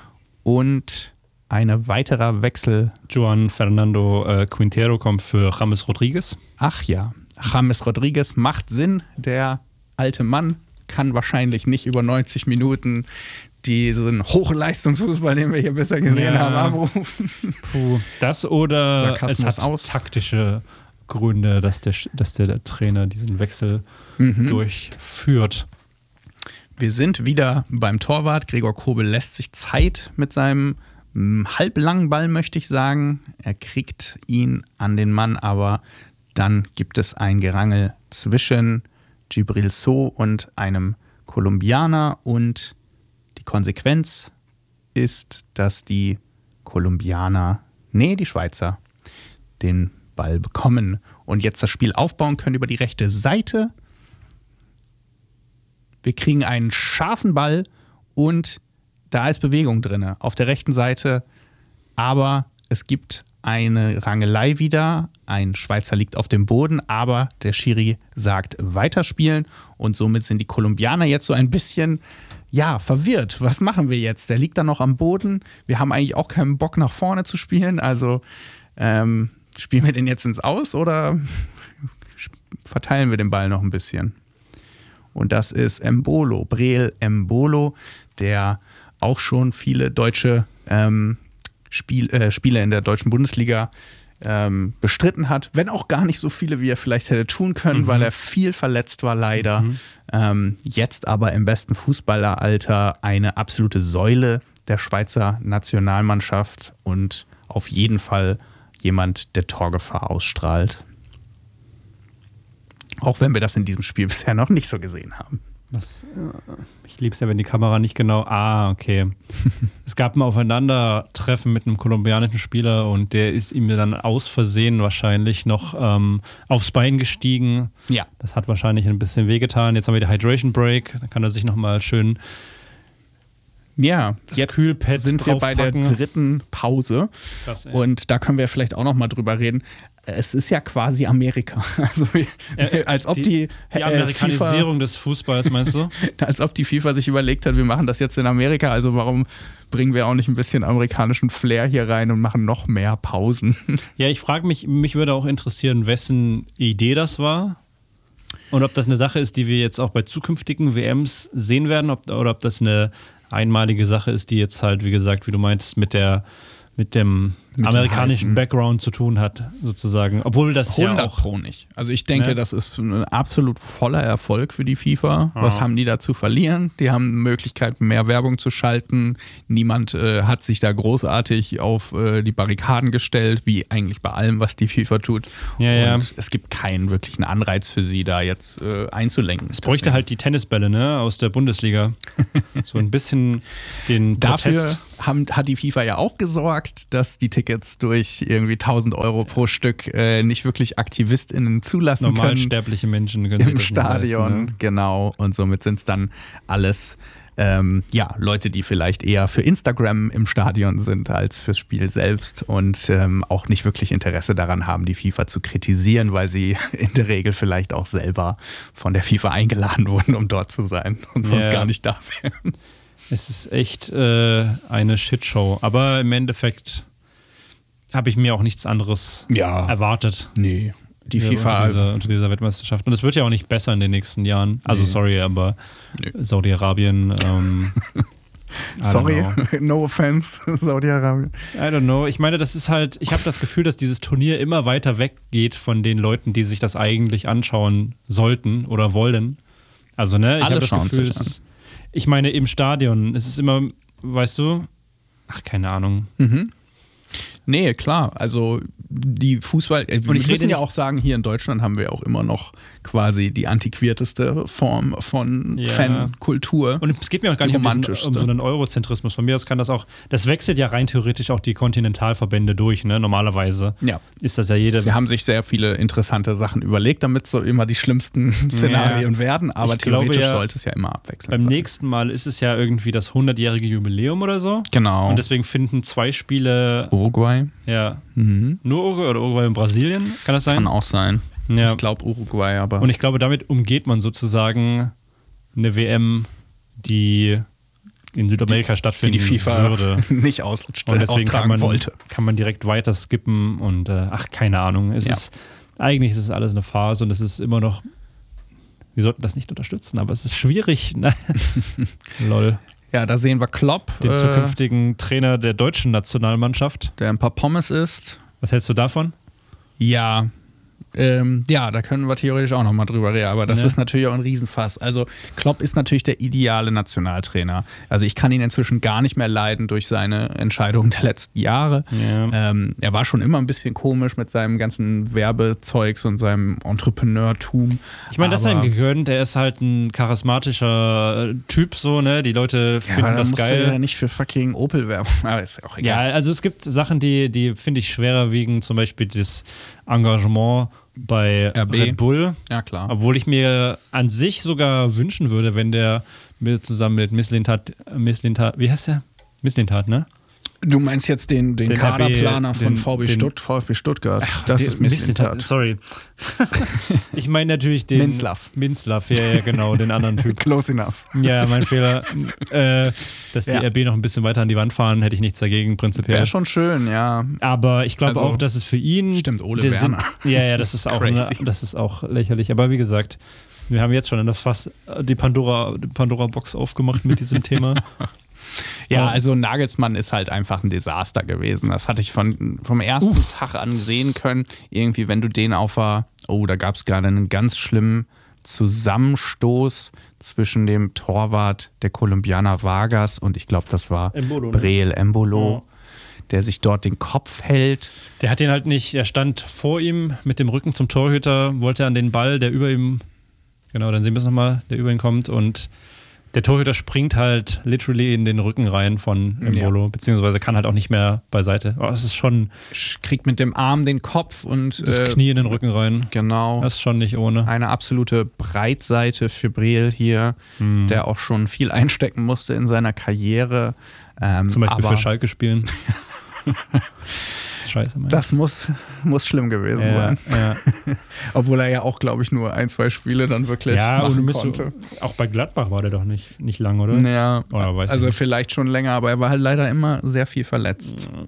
und ein weiterer Wechsel. Juan Fernando äh, Quintero kommt für James Rodriguez. Ach ja, James Rodriguez macht Sinn. Der alte Mann kann wahrscheinlich nicht über neunzig Minuten diesen Hochleistungsfußball, den wir hier besser gesehen ja. haben, abrufen. Puh, das oder Sarkasmus es hat aus. taktische Gründe, dass der, dass der Trainer diesen Wechsel mhm. durchführt. Wir sind wieder beim Torwart. Gregor Kobel lässt sich Zeit mit seinem halblangen Ball, möchte ich sagen. Er kriegt ihn an den Mann, aber dann gibt es ein Gerangel zwischen Djibril Sow und einem Kolumbianer und die Konsequenz ist, dass die Kolumbianer, nee, die Schweizer, den Ball bekommen und jetzt das Spiel aufbauen können über die rechte Seite. Wir kriegen einen scharfen Ball und da ist Bewegung drin auf der rechten Seite, aber es gibt eine Rangelei wieder. Ein Schweizer liegt auf dem Boden, aber der Schiri sagt weiterspielen und somit sind die Kolumbianer jetzt so ein bisschen ja, verwirrt. Was machen wir jetzt? Der liegt da noch am Boden. Wir haben eigentlich auch keinen Bock nach vorne zu spielen, also ähm, spielen wir den jetzt ins Aus oder verteilen wir den Ball noch ein bisschen? Und das ist Embolo, Breel Embolo, der auch schon viele deutsche ähm, Spiel, äh, Spiele in der deutschen Bundesliga ähm, bestritten hat. Wenn auch gar nicht so viele, wie er vielleicht hätte tun können, mhm. weil er viel verletzt war, leider. Mhm. Ähm, jetzt aber im besten Fußballeralter eine absolute Säule der Schweizer Nationalmannschaft und auf jeden Fall jemand, der Torgefahr ausstrahlt. Auch wenn wir das in diesem Spiel bisher noch nicht so gesehen haben. Das, ich liebe es ja, wenn die Kamera nicht genau... Ah, okay. Es gab ein Aufeinandertreffen mit einem kolumbianischen Spieler und der ist ihm dann aus Versehen wahrscheinlich noch ähm, aufs Bein gestiegen. Ja. Das hat wahrscheinlich ein bisschen wehgetan. Jetzt haben wir die Hydration Break. Da kann er sich nochmal schön... Ja, das jetzt Kühlpad sind wir bei der dritten Pause. Krass, und da können wir vielleicht auch noch mal drüber reden. Es ist ja quasi Amerika. Also äh, als ob die, die, die Amerikanisierung FIFA, des Fußballs, meinst du? Als ob die FIFA sich überlegt hat, wir machen das jetzt in Amerika, also warum bringen wir auch nicht ein bisschen amerikanischen Flair hier rein und machen noch mehr Pausen? Ja, ich frage mich, mich würde auch interessieren, wessen Idee das war. Und ob das eine Sache ist, die wir jetzt auch bei zukünftigen W Ms sehen werden, ob, oder ob das eine einmalige Sache ist, die jetzt halt, wie gesagt, wie du meintest, mit der, mit dem, amerikanischen Background zu tun hat, sozusagen. Obwohl das ja auch... Pro nicht. Also ich denke, ne? das ist ein absolut voller Erfolg für die FIFA. Ja. Was haben die da zu verlieren? Die haben Möglichkeit, mehr Werbung zu schalten. Niemand äh, hat sich da großartig auf äh, die Barrikaden gestellt, wie eigentlich bei allem, was die FIFA tut. Ja, ja. Und es gibt keinen wirklichen Anreiz für sie, da jetzt äh, einzulenken. Es bräuchte Deswegen. halt die Tennisbälle, ne, aus der Bundesliga. So ein bisschen den Dafür Protest. haben, hat die FIFA ja auch gesorgt, dass die Tickets durch irgendwie tausend Euro pro Stück äh, nicht wirklich AktivistInnen zulassen können. Normalsterbliche Menschen können im Stadion, leisten, ne? Genau. Und somit sind es dann alles ähm, ja, Leute, die vielleicht eher für Instagram im Stadion sind als fürs Spiel selbst und ähm, auch nicht wirklich Interesse daran haben, die FIFA zu kritisieren, weil sie in der Regel vielleicht auch selber von der FIFA eingeladen wurden, um dort zu sein und sonst ja. gar nicht da wären. Es ist echt äh, eine Shitshow. Aber im Endeffekt habe ich mir auch nichts anderes ja. erwartet. Nee. Die ja, FIFA unter dieser, unter dieser Weltmeisterschaft. Und es wird ja auch nicht besser in den nächsten Jahren. Also, nee. sorry, aber nee. Saudi-Arabien. Ähm, sorry, no offense, Saudi-Arabien. I don't know. Ich meine, das ist halt, ich habe das Gefühl, dass dieses Turnier immer weiter weggeht von den Leuten, die sich das eigentlich anschauen sollten oder wollen. Also, ne, ich habe das Gefühl, es ist, ich meine, im Stadion, es ist immer, weißt du, ach, keine Ahnung. Mhm. Nee, klar. Also die Fußball... Äh, wir müssen ja auch sagen, hier in Deutschland haben wir auch immer noch quasi die antiquierteste Form von ja. Fankultur. Und es geht mir auch gar nicht um, diesen, um so einen Eurozentrismus. Von mir aus kann das auch... Das wechselt ja rein theoretisch auch die Kontinentalverbände durch, ne? Normalerweise ja. ist das ja jeder... Sie haben sich sehr viele interessante Sachen überlegt, damit so immer die schlimmsten Szenarien ja. werden. Aber ich theoretisch glaube, ja, sollte es ja immer abwechselnd beim sein. Beim nächsten Mal ist es ja irgendwie das hundertjährige Jubiläum oder so. Genau. Und deswegen finden zwei Spiele... Uruguay. Ja. Mhm. Nur Uruguay oder Uruguay in Brasilien? Kann das sein? Kann auch sein. Ja. Ich glaube Uruguay, aber... Und ich glaube, damit umgeht man sozusagen eine W M, die in Südamerika die, stattfinden die die FIFA würde. nicht aus, und deswegen kann man, wollte. kann man direkt weiter skippen und äh, ach, keine Ahnung. Es ja. ist, eigentlich ist es alles eine Phase und es ist immer noch, wir sollten das nicht unterstützen, aber es ist schwierig. Lol. Ja, da sehen wir Klopp. Den äh, zukünftigen Trainer der deutschen Nationalmannschaft. Der ein paar Pommes isst. Was hältst du davon? Ja, ähm, ja, da können wir theoretisch auch nochmal drüber reden, aber das ja. ist natürlich auch ein Riesenfass. Also Klopp ist natürlich der ideale Nationaltrainer. Also ich kann ihn inzwischen gar nicht mehr leiden durch seine Entscheidungen der letzten Jahre. Ja. Ähm, er war schon immer ein bisschen komisch mit seinem ganzen Werbezeugs und seinem Entrepreneurtum. Ich meine, das ist ihm gegönnt. Er ist halt ein charismatischer Typ, so, ne? Die Leute finden ja, das geil. Ja, nicht für fucking Opel werben. Aber ist ja auch egal. Ja, also es gibt Sachen, die, die finde ich schwerer wiegen, zum Beispiel das Engagement bei R B. Red Bull. Ja, klar. Obwohl ich mir an sich sogar wünschen würde, wenn der mit, zusammen mit Mislintat, Mislintat, wie heißt der? Mislintat, ne? Du meinst jetzt den, den, den Kaderplaner R B, von den, VfB, den, Stutt, VfB Stuttgart. Ach, das ist Mislintat. Sorry. Ich meine natürlich den... Minzlaff. Minzlaff, ja, ja, genau, den anderen Typ. Close enough. Ja, mein Fehler. Äh, dass die ja. R B noch ein bisschen weiter an die Wand fahren, hätte ich nichts dagegen, prinzipiell. Wäre schon schön, ja. Aber ich glaube also, auch, dass es für ihn... Stimmt, Ole Werner. Sinn, ja, ja, das ist, auch eine, das ist auch lächerlich. Aber wie gesagt, wir haben jetzt schon eine fast die Pandora, die Pandora-Box aufgemacht mit diesem Thema. Ja, also Nagelsmann ist halt einfach ein Desaster gewesen. Das hatte ich von, vom ersten Uff. Tag an sehen können. Irgendwie, wenn du den auf der, oh, da gab es gerade einen ganz schlimmen Zusammenstoß zwischen dem Torwart der Kolumbianer Vargas und ich glaube, das war Embolo, Breel ne? Embolo, ja. der sich dort den Kopf hält. Der hat den halt nicht, er stand vor ihm mit dem Rücken zum Torhüter, wollte an den Ball, der über ihm, genau, dann sehen wir es nochmal, der über ihn kommt und der Torhüter springt halt literally in den Rücken rein von Embolo, ja. beziehungsweise kann halt auch nicht mehr beiseite. Oh, es ist schon... Kriegt mit dem Arm den Kopf und... Das äh, Knie in den Rücken rein. Genau. Das ist schon nicht ohne. Eine absolute Breitseite für Breel hier, hm. der auch schon viel einstecken musste in seiner Karriere. Ähm, Zum Beispiel aber für Schalke spielen. Scheiße, Mann. Das muss, muss schlimm gewesen ja, sein. Ja. Obwohl er ja auch, glaube ich, nur ein, zwei Spiele dann wirklich ja, machen und konnte. Du, auch bei Gladbach war der doch nicht, nicht lang, oder? Ja, oder weiß also nicht. Vielleicht schon länger, aber er war halt leider immer sehr viel verletzt. Ja.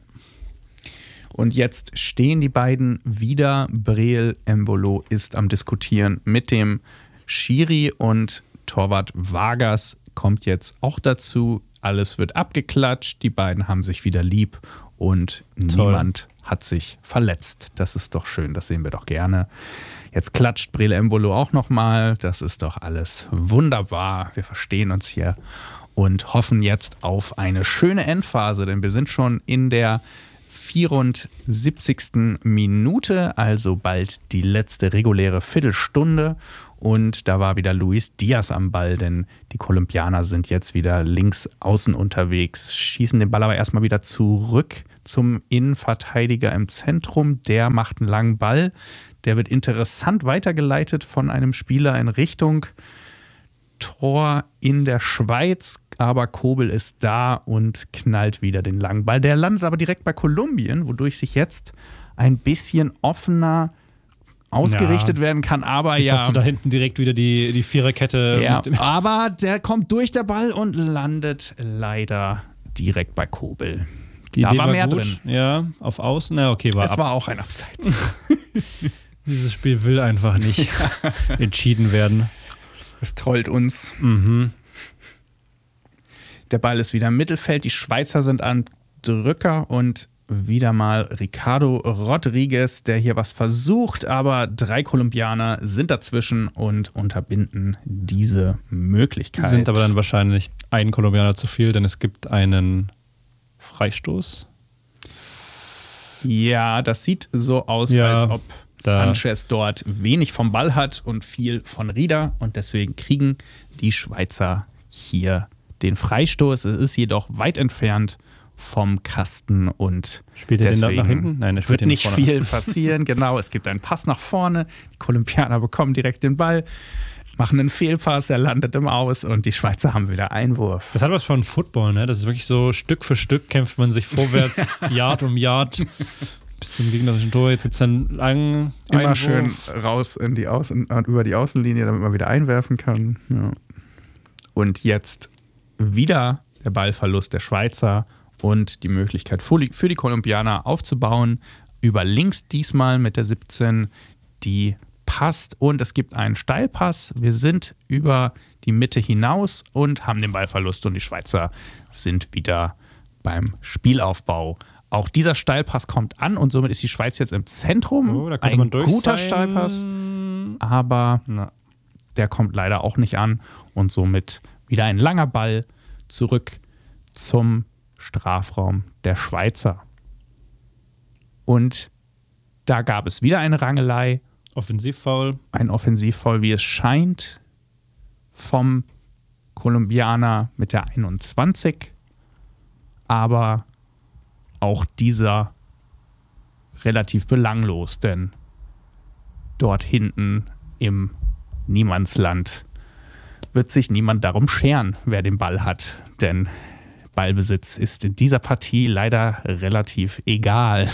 Und jetzt stehen die beiden wieder. Breel Embolo ist am Diskutieren mit dem Schiri und Torwart Vargas kommt jetzt auch dazu. alles wird abgeklatscht, die beiden haben sich wieder lieb und Toll. Niemand hat sich verletzt. Das ist doch schön, das sehen wir doch gerne. Jetzt klatscht Brele Embolo auch nochmal, das ist doch alles wunderbar. Wir verstehen uns hier und hoffen jetzt auf eine schöne Endphase, denn wir sind schon in der vierundsiebzigsten Minute, also bald die letzte reguläre Viertelstunde. Und da war wieder Luis Diaz am Ball, denn die Kolumbianer sind jetzt wieder links außen unterwegs, schießen den Ball aber erstmal wieder zurück zum Innenverteidiger im Zentrum. Der macht einen langen Ball, der wird interessant weitergeleitet von einem Spieler in Richtung Tor in der Schweiz, aber Kobel ist da und knallt wieder den langen Ball. Der landet aber direkt bei Kolumbien, wodurch sich jetzt ein bisschen offener ausgerichtet ja. werden kann, aber jetzt ja. hast du da hinten direkt wieder die, die Viererkette. Ja, aber der kommt durch der Ball und landet leider direkt bei Kobel. Die da Idee war mehr gut. drin. Ja, auf Außen, na okay, war Es ab. war auch ein Abseits. Dieses Spiel will einfach nicht entschieden werden. Es trollt uns. Mhm. Der Ball ist wieder im Mittelfeld, die Schweizer sind an Drücker und wieder mal Ricardo Rodriguez, der hier was versucht, aber drei Kolumbianer sind dazwischen und unterbinden diese Möglichkeit. Sind aber dann wahrscheinlich ein Kolumbianer zu viel, denn es gibt einen Freistoß. Ja, das sieht so aus, ja, als ob Sanchez dort wenig vom Ball hat und viel von Rieder und deswegen kriegen die Schweizer hier den Freistoß. Es ist jedoch weit entfernt vom Kasten und spielt er den da nach hinten? Nein, er wird nicht viel passieren. Genau, es gibt einen Pass nach vorne. Die Kolumbianer bekommen direkt den Ball, machen einen Fehlpass, er landet im Aus und die Schweizer haben wieder Einwurf. Das hat was von Football, ne? Das ist wirklich so, Stück für Stück kämpft man sich vorwärts, Yard um Yard bis zum gegnerischen Tor. Jetzt wird es dann lang Immer Einwurf. Schön raus in die Außen, über die Außenlinie, damit man wieder einwerfen kann. Ja. Und jetzt wieder der Ballverlust der Schweizer und die Möglichkeit für die Kolumbianer aufzubauen. Über links diesmal mit der siebzehn, die passt und es gibt einen Steilpass. Wir sind über die Mitte hinaus und haben den Ballverlust und die Schweizer sind wieder beim Spielaufbau. Auch dieser Steilpass kommt an und somit ist die Schweiz jetzt im Zentrum. Oh, da Ein man durch guter sein. Steilpass, aber Na. der kommt leider auch nicht an und somit wieder ein langer Ball zurück zum Strafraum der Schweizer. Und da gab es wieder eine Rangelei. Offensivfoul. Ein Offensivfoul, wie es scheint, vom Kolumbianer mit der einundzwanzig. Aber auch dieser relativ belanglos, denn dort hinten im Niemandsland wird sich niemand darum scheren, wer den Ball hat. Denn Ballbesitz ist in dieser Partie leider relativ egal.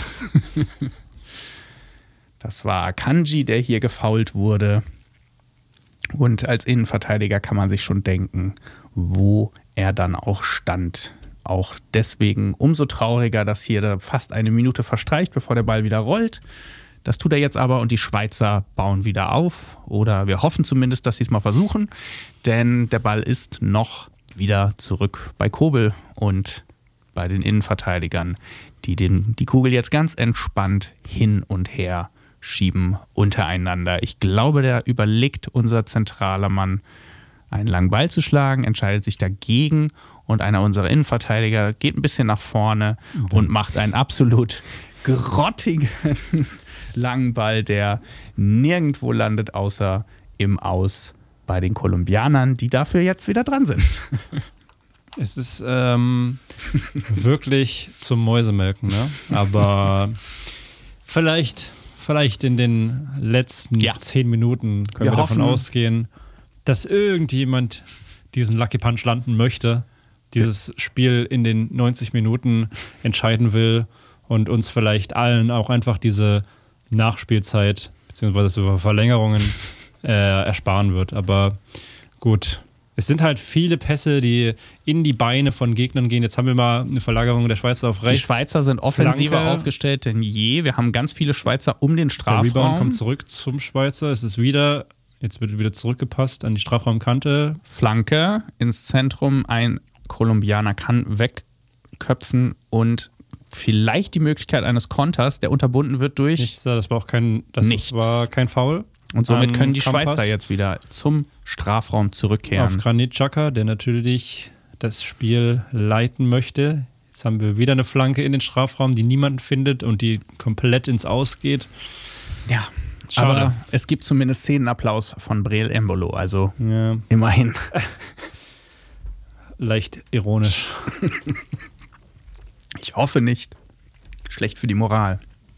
Das war Akanji, der hier gefoult wurde. Und als Innenverteidiger kann man sich schon denken, wo er dann auch stand. Auch deswegen umso trauriger, dass hier fast eine Minute verstreicht, bevor der Ball wieder rollt. Das tut er jetzt aber und die Schweizer bauen wieder auf. Oder wir hoffen zumindest, dass sie es mal versuchen. Denn der Ball ist noch wieder zurück bei Kobel und bei den Innenverteidigern, die den, die Kugel jetzt ganz entspannt hin und her schieben untereinander. Ich glaube, der überlegt unser zentraler Mann, einen langen Ball zu schlagen, entscheidet sich dagegen und einer unserer Innenverteidiger geht ein bisschen nach vorne mhm. und macht einen absolut grottigen langen Ball, der nirgendwo landet, außer im Aus bei den Kolumbianern, die dafür jetzt wieder dran sind. Es ist ähm, wirklich zum Mäusemelken, ne? Aber vielleicht, vielleicht in den letzten ja. zehn Minuten können wir, wir davon ausgehen, dass irgendjemand diesen Lucky Punch landen möchte, dieses Spiel in den neunzig Minuten entscheiden will und uns vielleicht allen auch einfach diese Nachspielzeit bzw. Verlängerungen äh, ersparen wird. Aber gut, es sind halt viele Pässe, die in die Beine von Gegnern gehen. Jetzt haben wir mal eine Verlagerung der Schweizer auf rechts. Die Schweizer sind offensiver Flanke. aufgestellt denn je. Wir haben ganz viele Schweizer um den Strafraum. Der Rebound kommt zurück zum Schweizer. Es ist wieder, jetzt wird wieder zurückgepasst an die Strafraumkante. Flanke ins Zentrum, ein Kolumbianer kann wegköpfen und vielleicht die Möglichkeit eines Konters, der unterbunden wird durch nichts. Das war auch kein, das nichts. war kein Foul. Und somit können die Campos Schweizer jetzt wieder zum Strafraum zurückkehren. Auf Granit Xhaka, der natürlich das Spiel leiten möchte. Jetzt haben wir wieder eine Flanke in den Strafraum, die niemand findet und die komplett ins Aus geht. Ja, schade. Aber es gibt zumindest Szenenapplaus von Breel Embolo, also ja. immerhin. Leicht ironisch. Ich hoffe nicht. Schlecht für die Moral.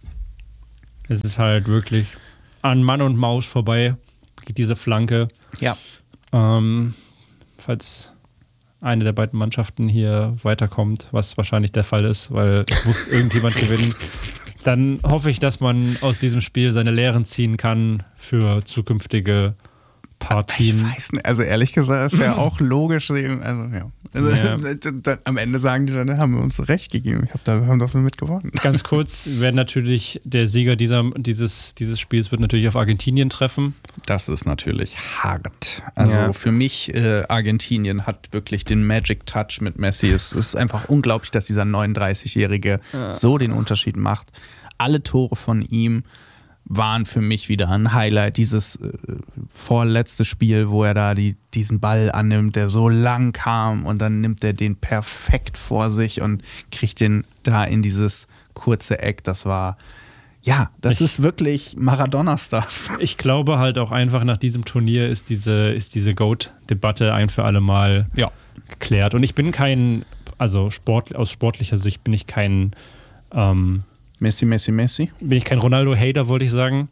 Es ist halt wirklich an Mann und Maus vorbei, geht diese Flanke. Ja. Ähm, falls eine der beiden Mannschaften hier weiterkommt, was wahrscheinlich der Fall ist, weil muss irgendjemand gewinnen, dann hoffe ich, dass man aus diesem Spiel seine Lehren ziehen kann für zukünftige Partien. Ich weiß nicht, also ehrlich gesagt ist ja auch logisch. Also, ja. Also, Ja. Am Ende sagen die dann, haben wir uns recht gegeben. Ich hab da, wir haben doch mit gewonnen. Ganz kurz, werden natürlich der Sieger dieser, dieses, dieses Spiels wird natürlich auf Argentinien treffen. Das ist natürlich hart. Also Ja. für mich, äh, Argentinien hat wirklich den Magic Touch mit Messi. Es ist einfach unglaublich, dass dieser neununddreißigjährige Ja. so den Unterschied macht. Alle Tore von ihm waren für mich wieder ein Highlight. Dieses äh, vorletzte Spiel, wo er da die, diesen Ball annimmt, der so lang kam und dann nimmt er den perfekt vor sich und kriegt den da in dieses kurze Eck. Das war, ja, das Ich- ist wirklich Maradona-Stuff. Ich glaube halt auch einfach nach diesem Turnier ist diese, ist diese GOAT-Debatte ein für alle Mal Ja. geklärt. Und ich bin kein, also Sport, aus sportlicher Sicht bin ich kein ähm, Messi, Messi, Messi. bin ich kein Ronaldo-Hater, wollte ich sagen.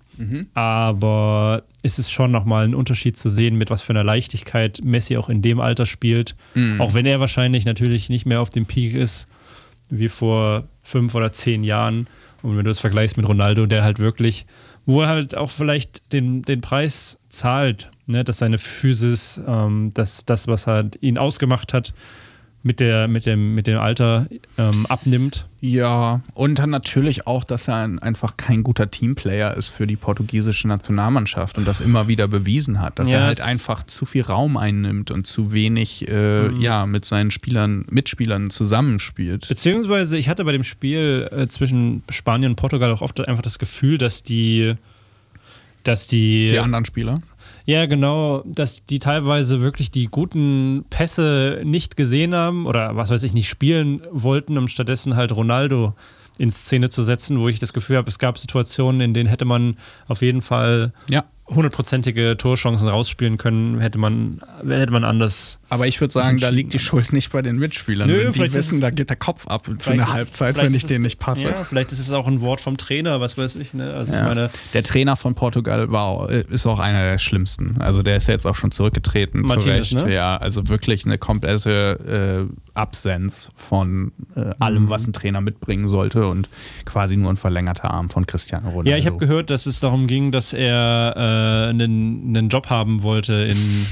Aber es ist schon nochmal ein Unterschied zu sehen, mit was für einer Leichtigkeit Messi auch in dem Alter spielt. Auch wenn er wahrscheinlich natürlich nicht mehr auf dem Peak ist, wie vor fünf oder zehn Jahren. Und wenn du das vergleichst mit Ronaldo, der halt wirklich, wo er halt auch vielleicht den, den Preis zahlt, ne, dass seine Physis, ähm, dass das, was halt ihn ausgemacht hat, mit, der, mit, dem, mit dem Alter ähm, abnimmt. Ja, und dann natürlich auch, dass er ein, einfach kein guter Teamplayer ist für die portugiesische Nationalmannschaft und das immer wieder bewiesen hat, dass Ja, er halt es- einfach zu viel Raum einnimmt und zu wenig äh, ja, mit seinen Spielern, Mitspielern zusammenspielt. Beziehungsweise ich hatte bei dem Spiel äh, zwischen Spanien und Portugal auch oft einfach das Gefühl, dass die, dass die, Die anderen Spieler. ja genau, dass die teilweise wirklich die guten Pässe nicht gesehen haben oder was weiß ich, nicht spielen wollten, um stattdessen halt Ronaldo in Szene zu setzen, wo ich das Gefühl habe, es gab Situationen, in denen hätte man auf jeden Fall Ja. hundertprozentige Torchancen rausspielen können, hätte man, hätte man anders. Aber ich würde sagen, da liegt die Schuld nicht bei den Mitspielern. Nö, Wenn die vielleicht wissen, ist- da geht der Kopf ab zu Vielleicht einer ist- Halbzeit, vielleicht wenn ist ich denen es- nicht passe. Ja, vielleicht ist es auch ein Wort vom Trainer, was weiß ich. Ne? Also Ja. ich meine, Der Trainer von Portugal war, ist auch einer der schlimmsten. Also der ist ja jetzt auch schon zurückgetreten. Martinez, zu Recht. ne? Ja, also wirklich eine komplette äh, Absenz von äh, allem, Mhm. was ein Trainer mitbringen sollte und quasi nur ein verlängerter Arm von Cristiano Ronaldo. ja, ich habe gehört, dass es darum ging, dass er äh, einen, einen Job haben wollte in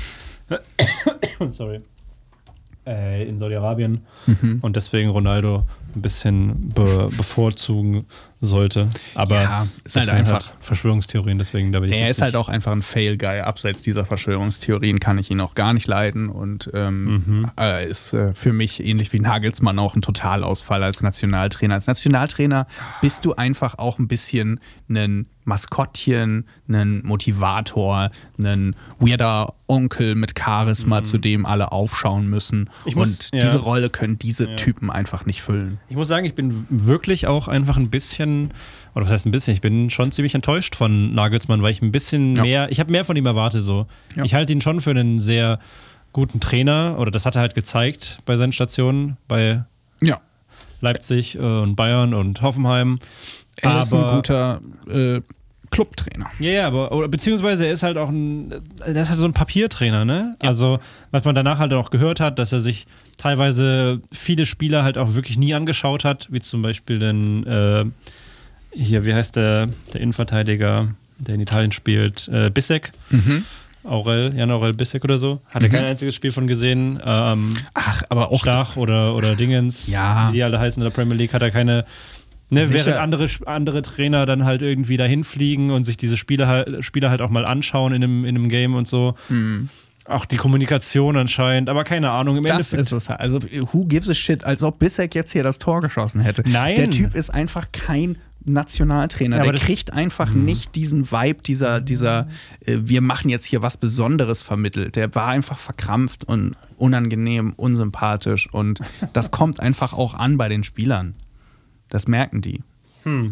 sorry äh, in Saudi-Arabien Mhm. und deswegen Ronaldo ein bisschen be bevorzugen sollte. Aber Ja, ist das halt sind einfach- Verschwörungstheorien, deswegen da bin ich Er jetzt ist halt nicht- auch einfach ein Fail-Guy. Abseits dieser Verschwörungstheorien kann ich ihn auch gar nicht leiden. Und ähm, Mhm. äh, ist äh, für mich ähnlich wie Nagelsmann auch ein Totalausfall als Nationaltrainer. Als Nationaltrainer bist du einfach auch ein bisschen ein Maskottchen, ein Motivator, ein weirder Onkel mit Charisma, zu dem alle aufschauen müssen. Mhm. Ich muss- Und ja. diese Rolle können diese Ja. Typen einfach nicht füllen. Ich muss sagen, ich bin wirklich auch einfach ein bisschen, oder was heißt ein bisschen, ich bin schon ziemlich enttäuscht von Nagelsmann, weil ich ein bisschen Ja. mehr, ich habe mehr von ihm erwartet so. Ja. Ich halte ihn schon für einen sehr guten Trainer, oder das hat er halt gezeigt bei seinen Stationen, bei Ja. Leipzig äh, und Bayern und Hoffenheim. Er ist ein Aber- guter äh, Clubtrainer. Ja, ja, aber oder, beziehungsweise er ist halt auch ein, der ist halt so ein Papiertrainer, ne? Also, was man danach halt auch gehört hat, dass er sich teilweise viele Spieler halt auch wirklich nie angeschaut hat, wie zum Beispiel den, äh, hier, wie heißt der, der Innenverteidiger, der in Italien spielt, äh, Bissek, Mhm. Aurel, Jan Aurel Bissek oder so. Hat er Mhm. kein einziges Spiel von gesehen. Ähm, Ach, aber auch Stach oder, oder Dingens, Ja. wie die alle heißen in der Premier League, hat er keine. Ne, Sicher. während andere, andere Trainer dann halt irgendwie dahin fliegen und sich diese Spieler halt, Spieler halt auch mal anschauen in einem, in einem Game und so. Mhm. auch die Kommunikation anscheinend, aber keine Ahnung. Im Das Endeffekt, ist es. Also, who gives a shit, als ob Bissek jetzt hier das Tor geschossen hätte. Nein. Der Typ ist einfach kein Nationaltrainer. Ja, der aber das- kriegt einfach nicht diesen Vibe, dieser, dieser äh, wir machen jetzt hier was Besonderes vermittelt. Der war einfach verkrampft und unangenehm, unsympathisch und das kommt einfach auch an bei den Spielern. Das merken die. Hm.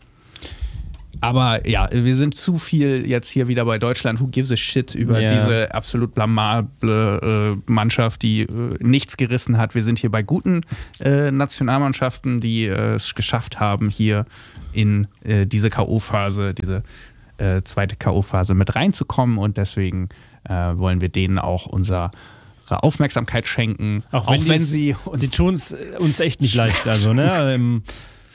Aber ja, wir sind zu viel jetzt hier wieder bei Deutschland. Who gives a shit über Ja. diese absolut blamable äh, Mannschaft, die äh, nichts gerissen hat. Wir sind hier bei guten äh, Nationalmannschaften, die äh, es geschafft haben, hier in äh, diese K O-Phase, diese äh, zweite K O-Phase mit reinzukommen. Und deswegen äh, wollen wir denen auch unsere Aufmerksamkeit schenken. auch wenn, wenn die's- sie uns sie tun es uns echt nicht leicht. Also, ne? Ähm,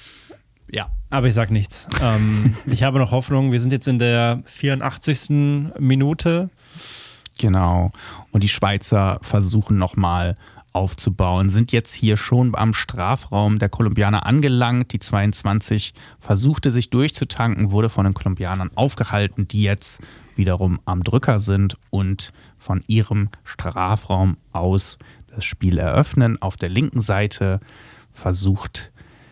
ja, aber ich sag nichts. Ähm, ich habe noch Hoffnung. Wir sind jetzt in der vierundachtzigsten Minute. genau. Und die Schweizer versuchen nochmal aufzubauen, sind jetzt hier schon am Strafraum der Kolumbianer angelangt. Die zweiundzwanzig versuchte sich durchzutanken, wurde von den Kolumbianern aufgehalten, die jetzt wiederum am Drücker sind und von ihrem Strafraum aus das Spiel eröffnen. Auf der linken Seite versucht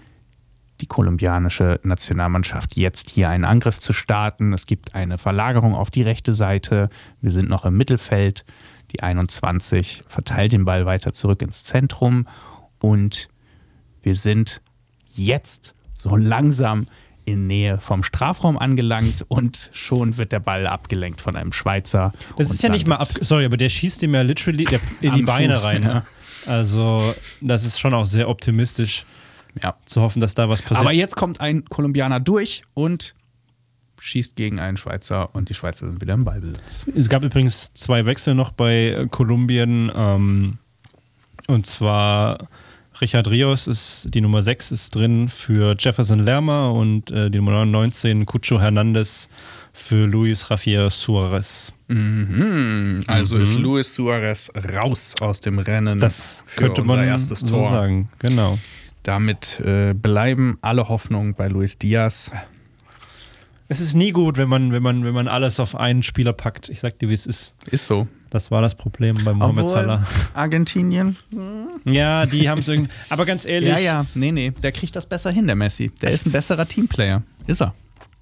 die kolumbianische Nationalmannschaft jetzt hier einen Angriff zu starten. Es gibt eine Verlagerung auf die rechte Seite. Wir sind noch im Mittelfeld. Die einundzwanzig verteilt den Ball weiter zurück ins Zentrum und wir sind jetzt so langsam in Nähe vom Strafraum angelangt und schon wird der Ball abgelenkt von einem Schweizer. Das und ist ja nicht mal ab. landet Sorry, aber der schießt ihm ja literally der, in die am Beine Fuß, rein. ja. Ne? Also, das ist schon auch sehr optimistisch Ja. zu hoffen, dass da was passiert. Aber jetzt kommt ein Kolumbianer durch und schießt gegen einen Schweizer und die Schweizer sind wieder im Ballbesitz. Es gab übrigens zwei Wechsel noch bei äh, Kolumbien. Ähm, und zwar Richard Rios ist die Nummer sechs ist drin für Jefferson Lerma und äh, die Nummer neunzehn Cucho Hernandez für Luis Rafael Suarez. Mhm. Also Mhm. ist Luis Suarez raus aus dem Rennen Das für könnte unser man erstes so Tor. sagen. Genau. Damit äh, bleiben alle Hoffnungen bei Luis Diaz. Es ist nie gut, wenn man, wenn man, wenn man alles auf einen Spieler packt. Ich sag dir, wie es ist. Ist so. Das war das Problem bei Mohamed Salah. Argentinien? Ja, die haben es irgendwie. Aber ganz ehrlich, Ja, ja. Nee, nee. Der kriegt das besser hin, der Messi. Der ist ein besserer Teamplayer. Ist er.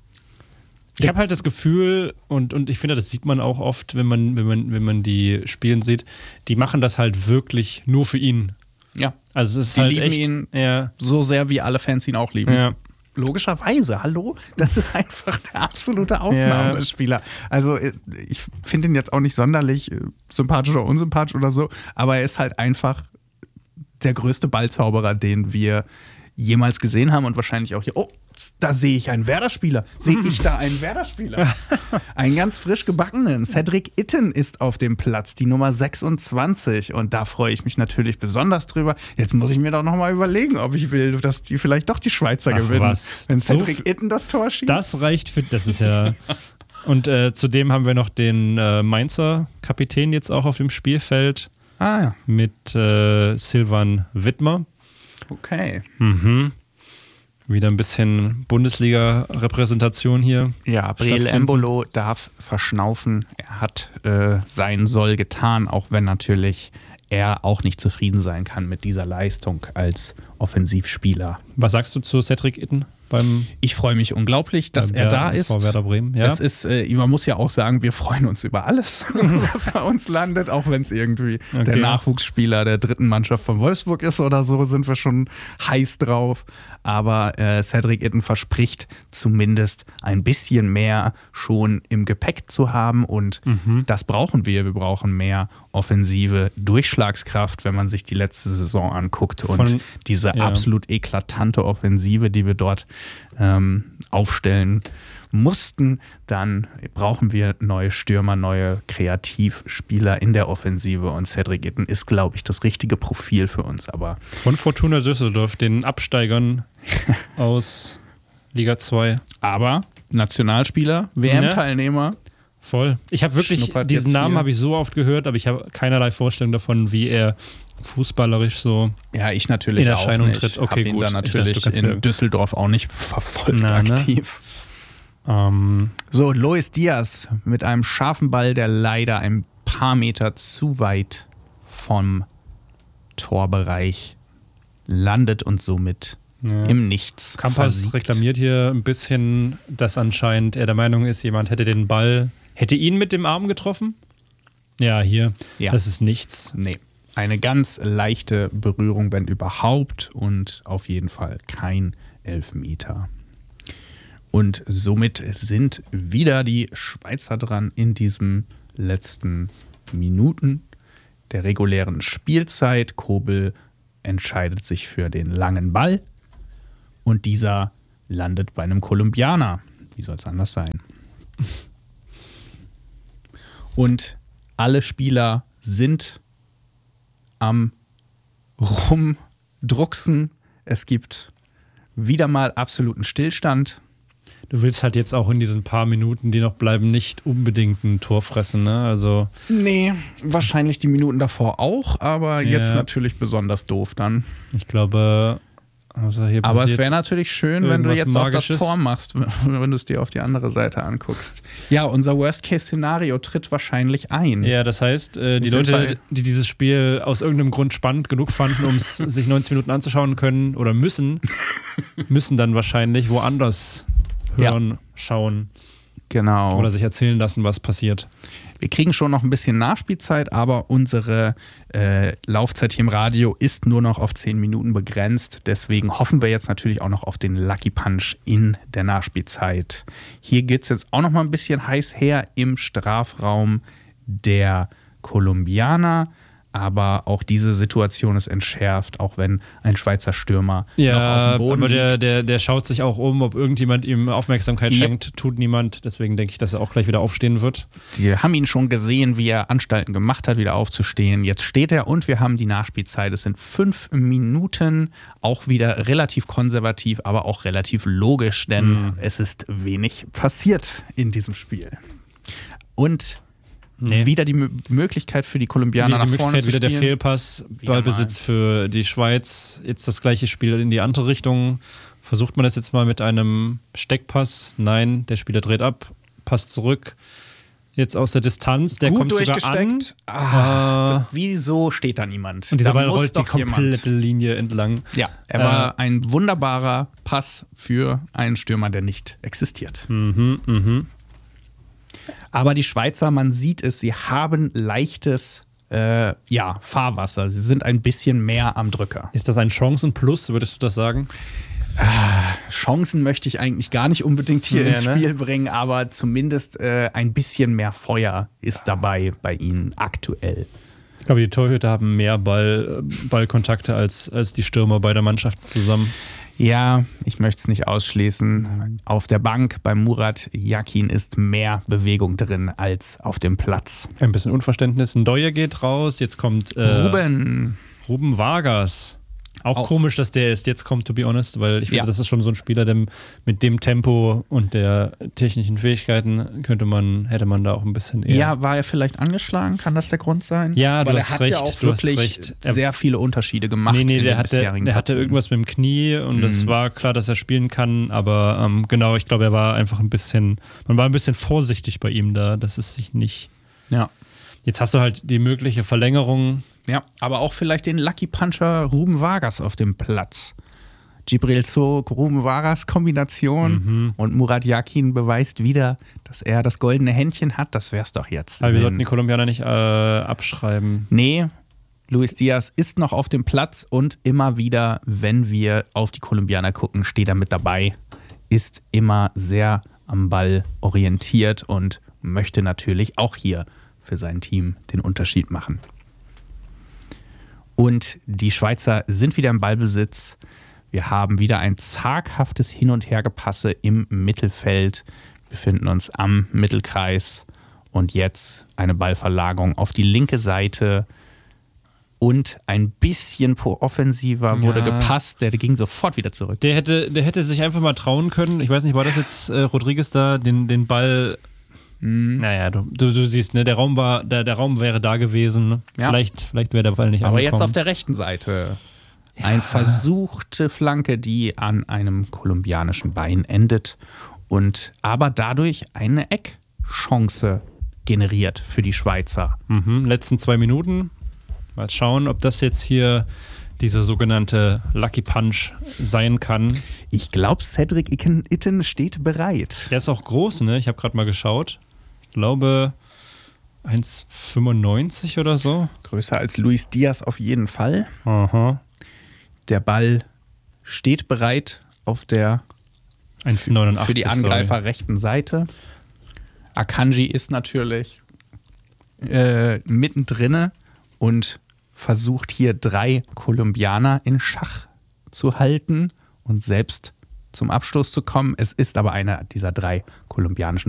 ich habe halt das Gefühl, und, und ich finde, das sieht man auch oft, wenn man, wenn man, wenn man die spielen sieht, die machen das halt wirklich nur für ihn. Ja. Also es ist Die halt lieben echt, ihn ja, so sehr, wie alle Fans ihn auch lieben. ja. Logischerweise, hallo? Das ist einfach der absolute Ausnahmespieler. Also ich finde ihn jetzt auch nicht sonderlich äh, sympathisch oder unsympathisch oder so, aber er ist halt einfach der größte Ballzauberer, den wir jemals gesehen haben und wahrscheinlich auch hier. Oh, da sehe ich einen Werder-Spieler. Sehe ich da einen Werder-Spieler? Einen ganz frisch gebackenen. Cedric Itten ist auf dem Platz, die Nummer sechsundzwanzig. Und da freue ich mich natürlich besonders drüber. Jetzt muss ich mir doch nochmal überlegen, ob ich will, dass die vielleicht doch die Schweizer Ach, gewinnen. was? Wenn So Cedric f- Itten das Tor schießt. Das reicht für, das ist ja. Und äh, zudem haben wir noch den äh, Mainzer Kapitän jetzt auch auf dem Spielfeld ah ja, mit äh, Silvan Wittmer. okay. Mhm. Wieder ein bisschen Bundesliga-Repräsentation hier. Ja, Breel stattfinden. Embolo darf verschnaufen. Er hat äh, sein Soll getan, auch wenn natürlich er auch nicht zufrieden sein kann mit dieser Leistung als Offensivspieler. Was sagst du zu Cedric Itten beim Ich freue mich unglaublich, dass beim er da Werder- ist. vor Werder Bremen? Ja. Es ist, äh, man muss ja auch sagen, wir freuen uns über alles, was bei uns landet, auch wenn es irgendwie Okay. der Nachwuchsspieler der dritten Mannschaft von Wolfsburg ist oder so, sind wir schon heiß drauf. Aber äh, Cedric Itten verspricht zumindest ein bisschen mehr schon im Gepäck zu haben und Mhm. das brauchen wir. Wir brauchen mehr offensive Durchschlagskraft, wenn man sich die letzte Saison anguckt und Von- diese ja. absolut eklatante Offensive, die wir dort ähm, aufstellen mussten, dann brauchen wir neue Stürmer, neue Kreativspieler in der Offensive und Cedric Itten ist, glaube ich, das richtige Profil für uns. Aber Von Fortuna Düsseldorf, den Absteigern aus Liga zwei. aber Nationalspieler, W M-Teilnehmer. Voll. Ich habe wirklich, Schnuppert diesen jetzt Namen hier. habe ich so oft gehört, aber ich habe keinerlei Vorstellung davon, wie er fußballerisch so. Ja, ich natürlich In auch Erscheinung nicht. tritt. Okay, Hab ihn gut. dann Ich dachte, natürlich du kannst mir- in Düsseldorf auch nicht verfolgt Na, ne? aktiv. Ähm, So, Luis Diaz mit einem scharfen Ball, der leider ein paar Meter zu weit vom Torbereich landet und somit ja. im Nichts Kampas versiegt. Reklamiert hier ein bisschen, dass anscheinend er der Meinung ist, jemand hätte den Ball, hätte ihn mit dem Arm getroffen. Ja, hier, ja. das ist nichts. Nee, eine ganz leichte Berührung, wenn überhaupt, und auf jeden Fall kein Elfmeter. Und somit sind wieder die Schweizer dran in diesen letzten Minuten der regulären Spielzeit. Kobel entscheidet sich für den langen Ball und dieser landet bei einem Kolumbianer. Wie soll es anders sein? Und alle Spieler sind am Rumdrucksen. Es gibt wieder mal absoluten Stillstand. Du willst halt jetzt auch in diesen paar Minuten, die noch bleiben, nicht unbedingt ein Tor fressen, ne? Also nee, wahrscheinlich die Minuten davor auch, aber ja. jetzt natürlich besonders doof dann. Ich glaube, also hier aber es wäre natürlich schön, wenn du jetzt Magisches. auch das Tor machst, wenn du es dir auf die andere Seite anguckst. Ja, unser Worst-Case-Szenario tritt wahrscheinlich ein. Ja, das heißt, äh, die Leute, die dieses Spiel aus irgendeinem Grund spannend genug fanden, um es sich neunzig Minuten anzuschauen können oder müssen, müssen dann wahrscheinlich woanders hören, ja. schauen. Genau. Oder sich erzählen lassen, was passiert. Wir kriegen schon noch ein bisschen Nachspielzeit, aber unsere äh, Laufzeit hier im Radio ist nur noch auf zehn Minuten begrenzt. Deswegen hoffen wir jetzt natürlich auch noch auf den Lucky Punch in der Nachspielzeit. Hier geht es jetzt auch noch mal ein bisschen heiß her im Strafraum der Kolumbianer. Aber auch diese Situation ist entschärft, auch wenn ein Schweizer Stürmer ja, noch auf dem Boden aber der, liegt. Der, der schaut sich auch um, ob irgendjemand ihm Aufmerksamkeit ja. schenkt. Tut niemand. Deswegen denke ich, dass er auch gleich wieder aufstehen wird. Wir haben ihn schon gesehen, wie er Anstalten gemacht hat, wieder aufzustehen. Jetzt steht er und wir haben die Nachspielzeit. Es sind fünf Minuten, auch wieder relativ konservativ, aber auch relativ logisch, denn mhm. es ist wenig passiert in diesem Spiel. Und Nee. wieder die M- Möglichkeit für die Kolumbianer die, die nach vorne zu wieder spielen. Der Fehlpass, Ballbesitz für die Schweiz. Jetzt das gleiche Spiel in die andere Richtung. Versucht man das jetzt mal mit einem Steckpass? Nein, der Spieler dreht ab, passt zurück. Jetzt aus der Distanz, der Gut kommt sogar an. Ah, äh, wieso steht da niemand? Und dieser da Ball rollt die komplette jemand. Linie entlang. Ja, er äh, war ein wunderbarer Pass für einen Stürmer, der nicht existiert. Mhm, mhm. Aber die Schweizer, man sieht es, sie haben leichtes äh, ja, Fahrwasser. Sie sind ein bisschen mehr am Drücker. Ist das ein Chancenplus, würdest du das sagen? Ah, Chancen möchte ich eigentlich gar nicht unbedingt hier ja, ins Spiel ne? bringen, aber zumindest äh, ein bisschen mehr Feuer ist dabei bei ihnen aktuell. Ich glaube, die Torhüter haben mehr Ball, Ballkontakte als, als die Stürmer beider Mannschaften zusammen. Ja, ich möchte es nicht ausschließen. Auf der Bank bei Murat Yakin ist mehr Bewegung drin als auf dem Platz. Ein bisschen Unverständnis. Ndoye geht raus, jetzt kommt äh, Ruben. Ruben Vargas. Auch, auch komisch, dass der ist. Jetzt kommt, to be honest, weil ich finde, ja. das ist schon so ein Spieler, der mit dem Tempo und der technischen Fähigkeiten könnte man, hätte man da auch ein bisschen eher. Ja, war er vielleicht angeschlagen? Kann das der Grund sein? Ja, du weil hast er hat recht. ja auch du wirklich recht. sehr viele Unterschiede gemacht. Nee, nee, in der, den hatte, bisherigen der hatte irgendwas mit dem Knie und mhm. es war klar, dass er spielen kann, aber ähm, genau, ich glaube, er war einfach ein bisschen, man war ein bisschen vorsichtig bei ihm da, dass es sich nicht. Ja. Jetzt hast du halt die mögliche Verlängerung. Ja, aber auch vielleicht den Lucky Puncher Ruben Vargas auf dem Platz. Djibril Sow, Ruben Vargas Kombination mhm. und Murat Yakin beweist wieder, dass er das goldene Händchen hat. Das wär's doch jetzt. Aber wir sollten die Kolumbianer nicht äh, abschreiben. Nee, Luis Diaz ist noch auf dem Platz und immer wieder, wenn wir auf die Kolumbianer gucken, steht er mit dabei, ist immer sehr am Ball orientiert und möchte natürlich auch hier für sein Team den Unterschied machen. Und die Schweizer sind wieder im Ballbesitz. Wir haben wieder ein zaghaftes Hin- und Hergepasse im Mittelfeld, befinden uns am Mittelkreis und jetzt eine Ballverlagerung auf die linke Seite und ein bisschen offensiver wurde ja. gepasst, der ging sofort wieder zurück. Der hätte, der hätte sich einfach mal trauen können, ich weiß nicht, war das jetzt äh, Rodriguez da, den, den Ball... Mhm. Naja, du, du, du siehst, ne, der Raum war, der, der Raum wäre da gewesen. Ne? Ja. Vielleicht, vielleicht wäre der Ball nicht Aber angekommen. jetzt auf der rechten Seite. Ja. Eine versuchte Flanke, die an einem kolumbianischen Bein endet und aber dadurch eine Eckchance generiert für die Schweizer. Mhm, letzten zwei Minuten. Mal schauen, ob das jetzt hier dieser sogenannte Lucky Punch sein kann. Ich glaube, Cedric Itten steht bereit. Der ist auch groß, ne? Ich habe gerade mal geschaut. Ich glaube eins fünfundneunzig oder so. Größer als Luis Diaz auf jeden Fall. Aha. Der Ball steht bereit auf der eins neunundachtzig, für die Angreifer sorry. rechten Seite. Akanji ist natürlich äh, mittendrin und versucht hier drei Kolumbianer in Schach zu halten und selbst zum Abstoß zu kommen. Es ist aber einer dieser drei kolumbianischen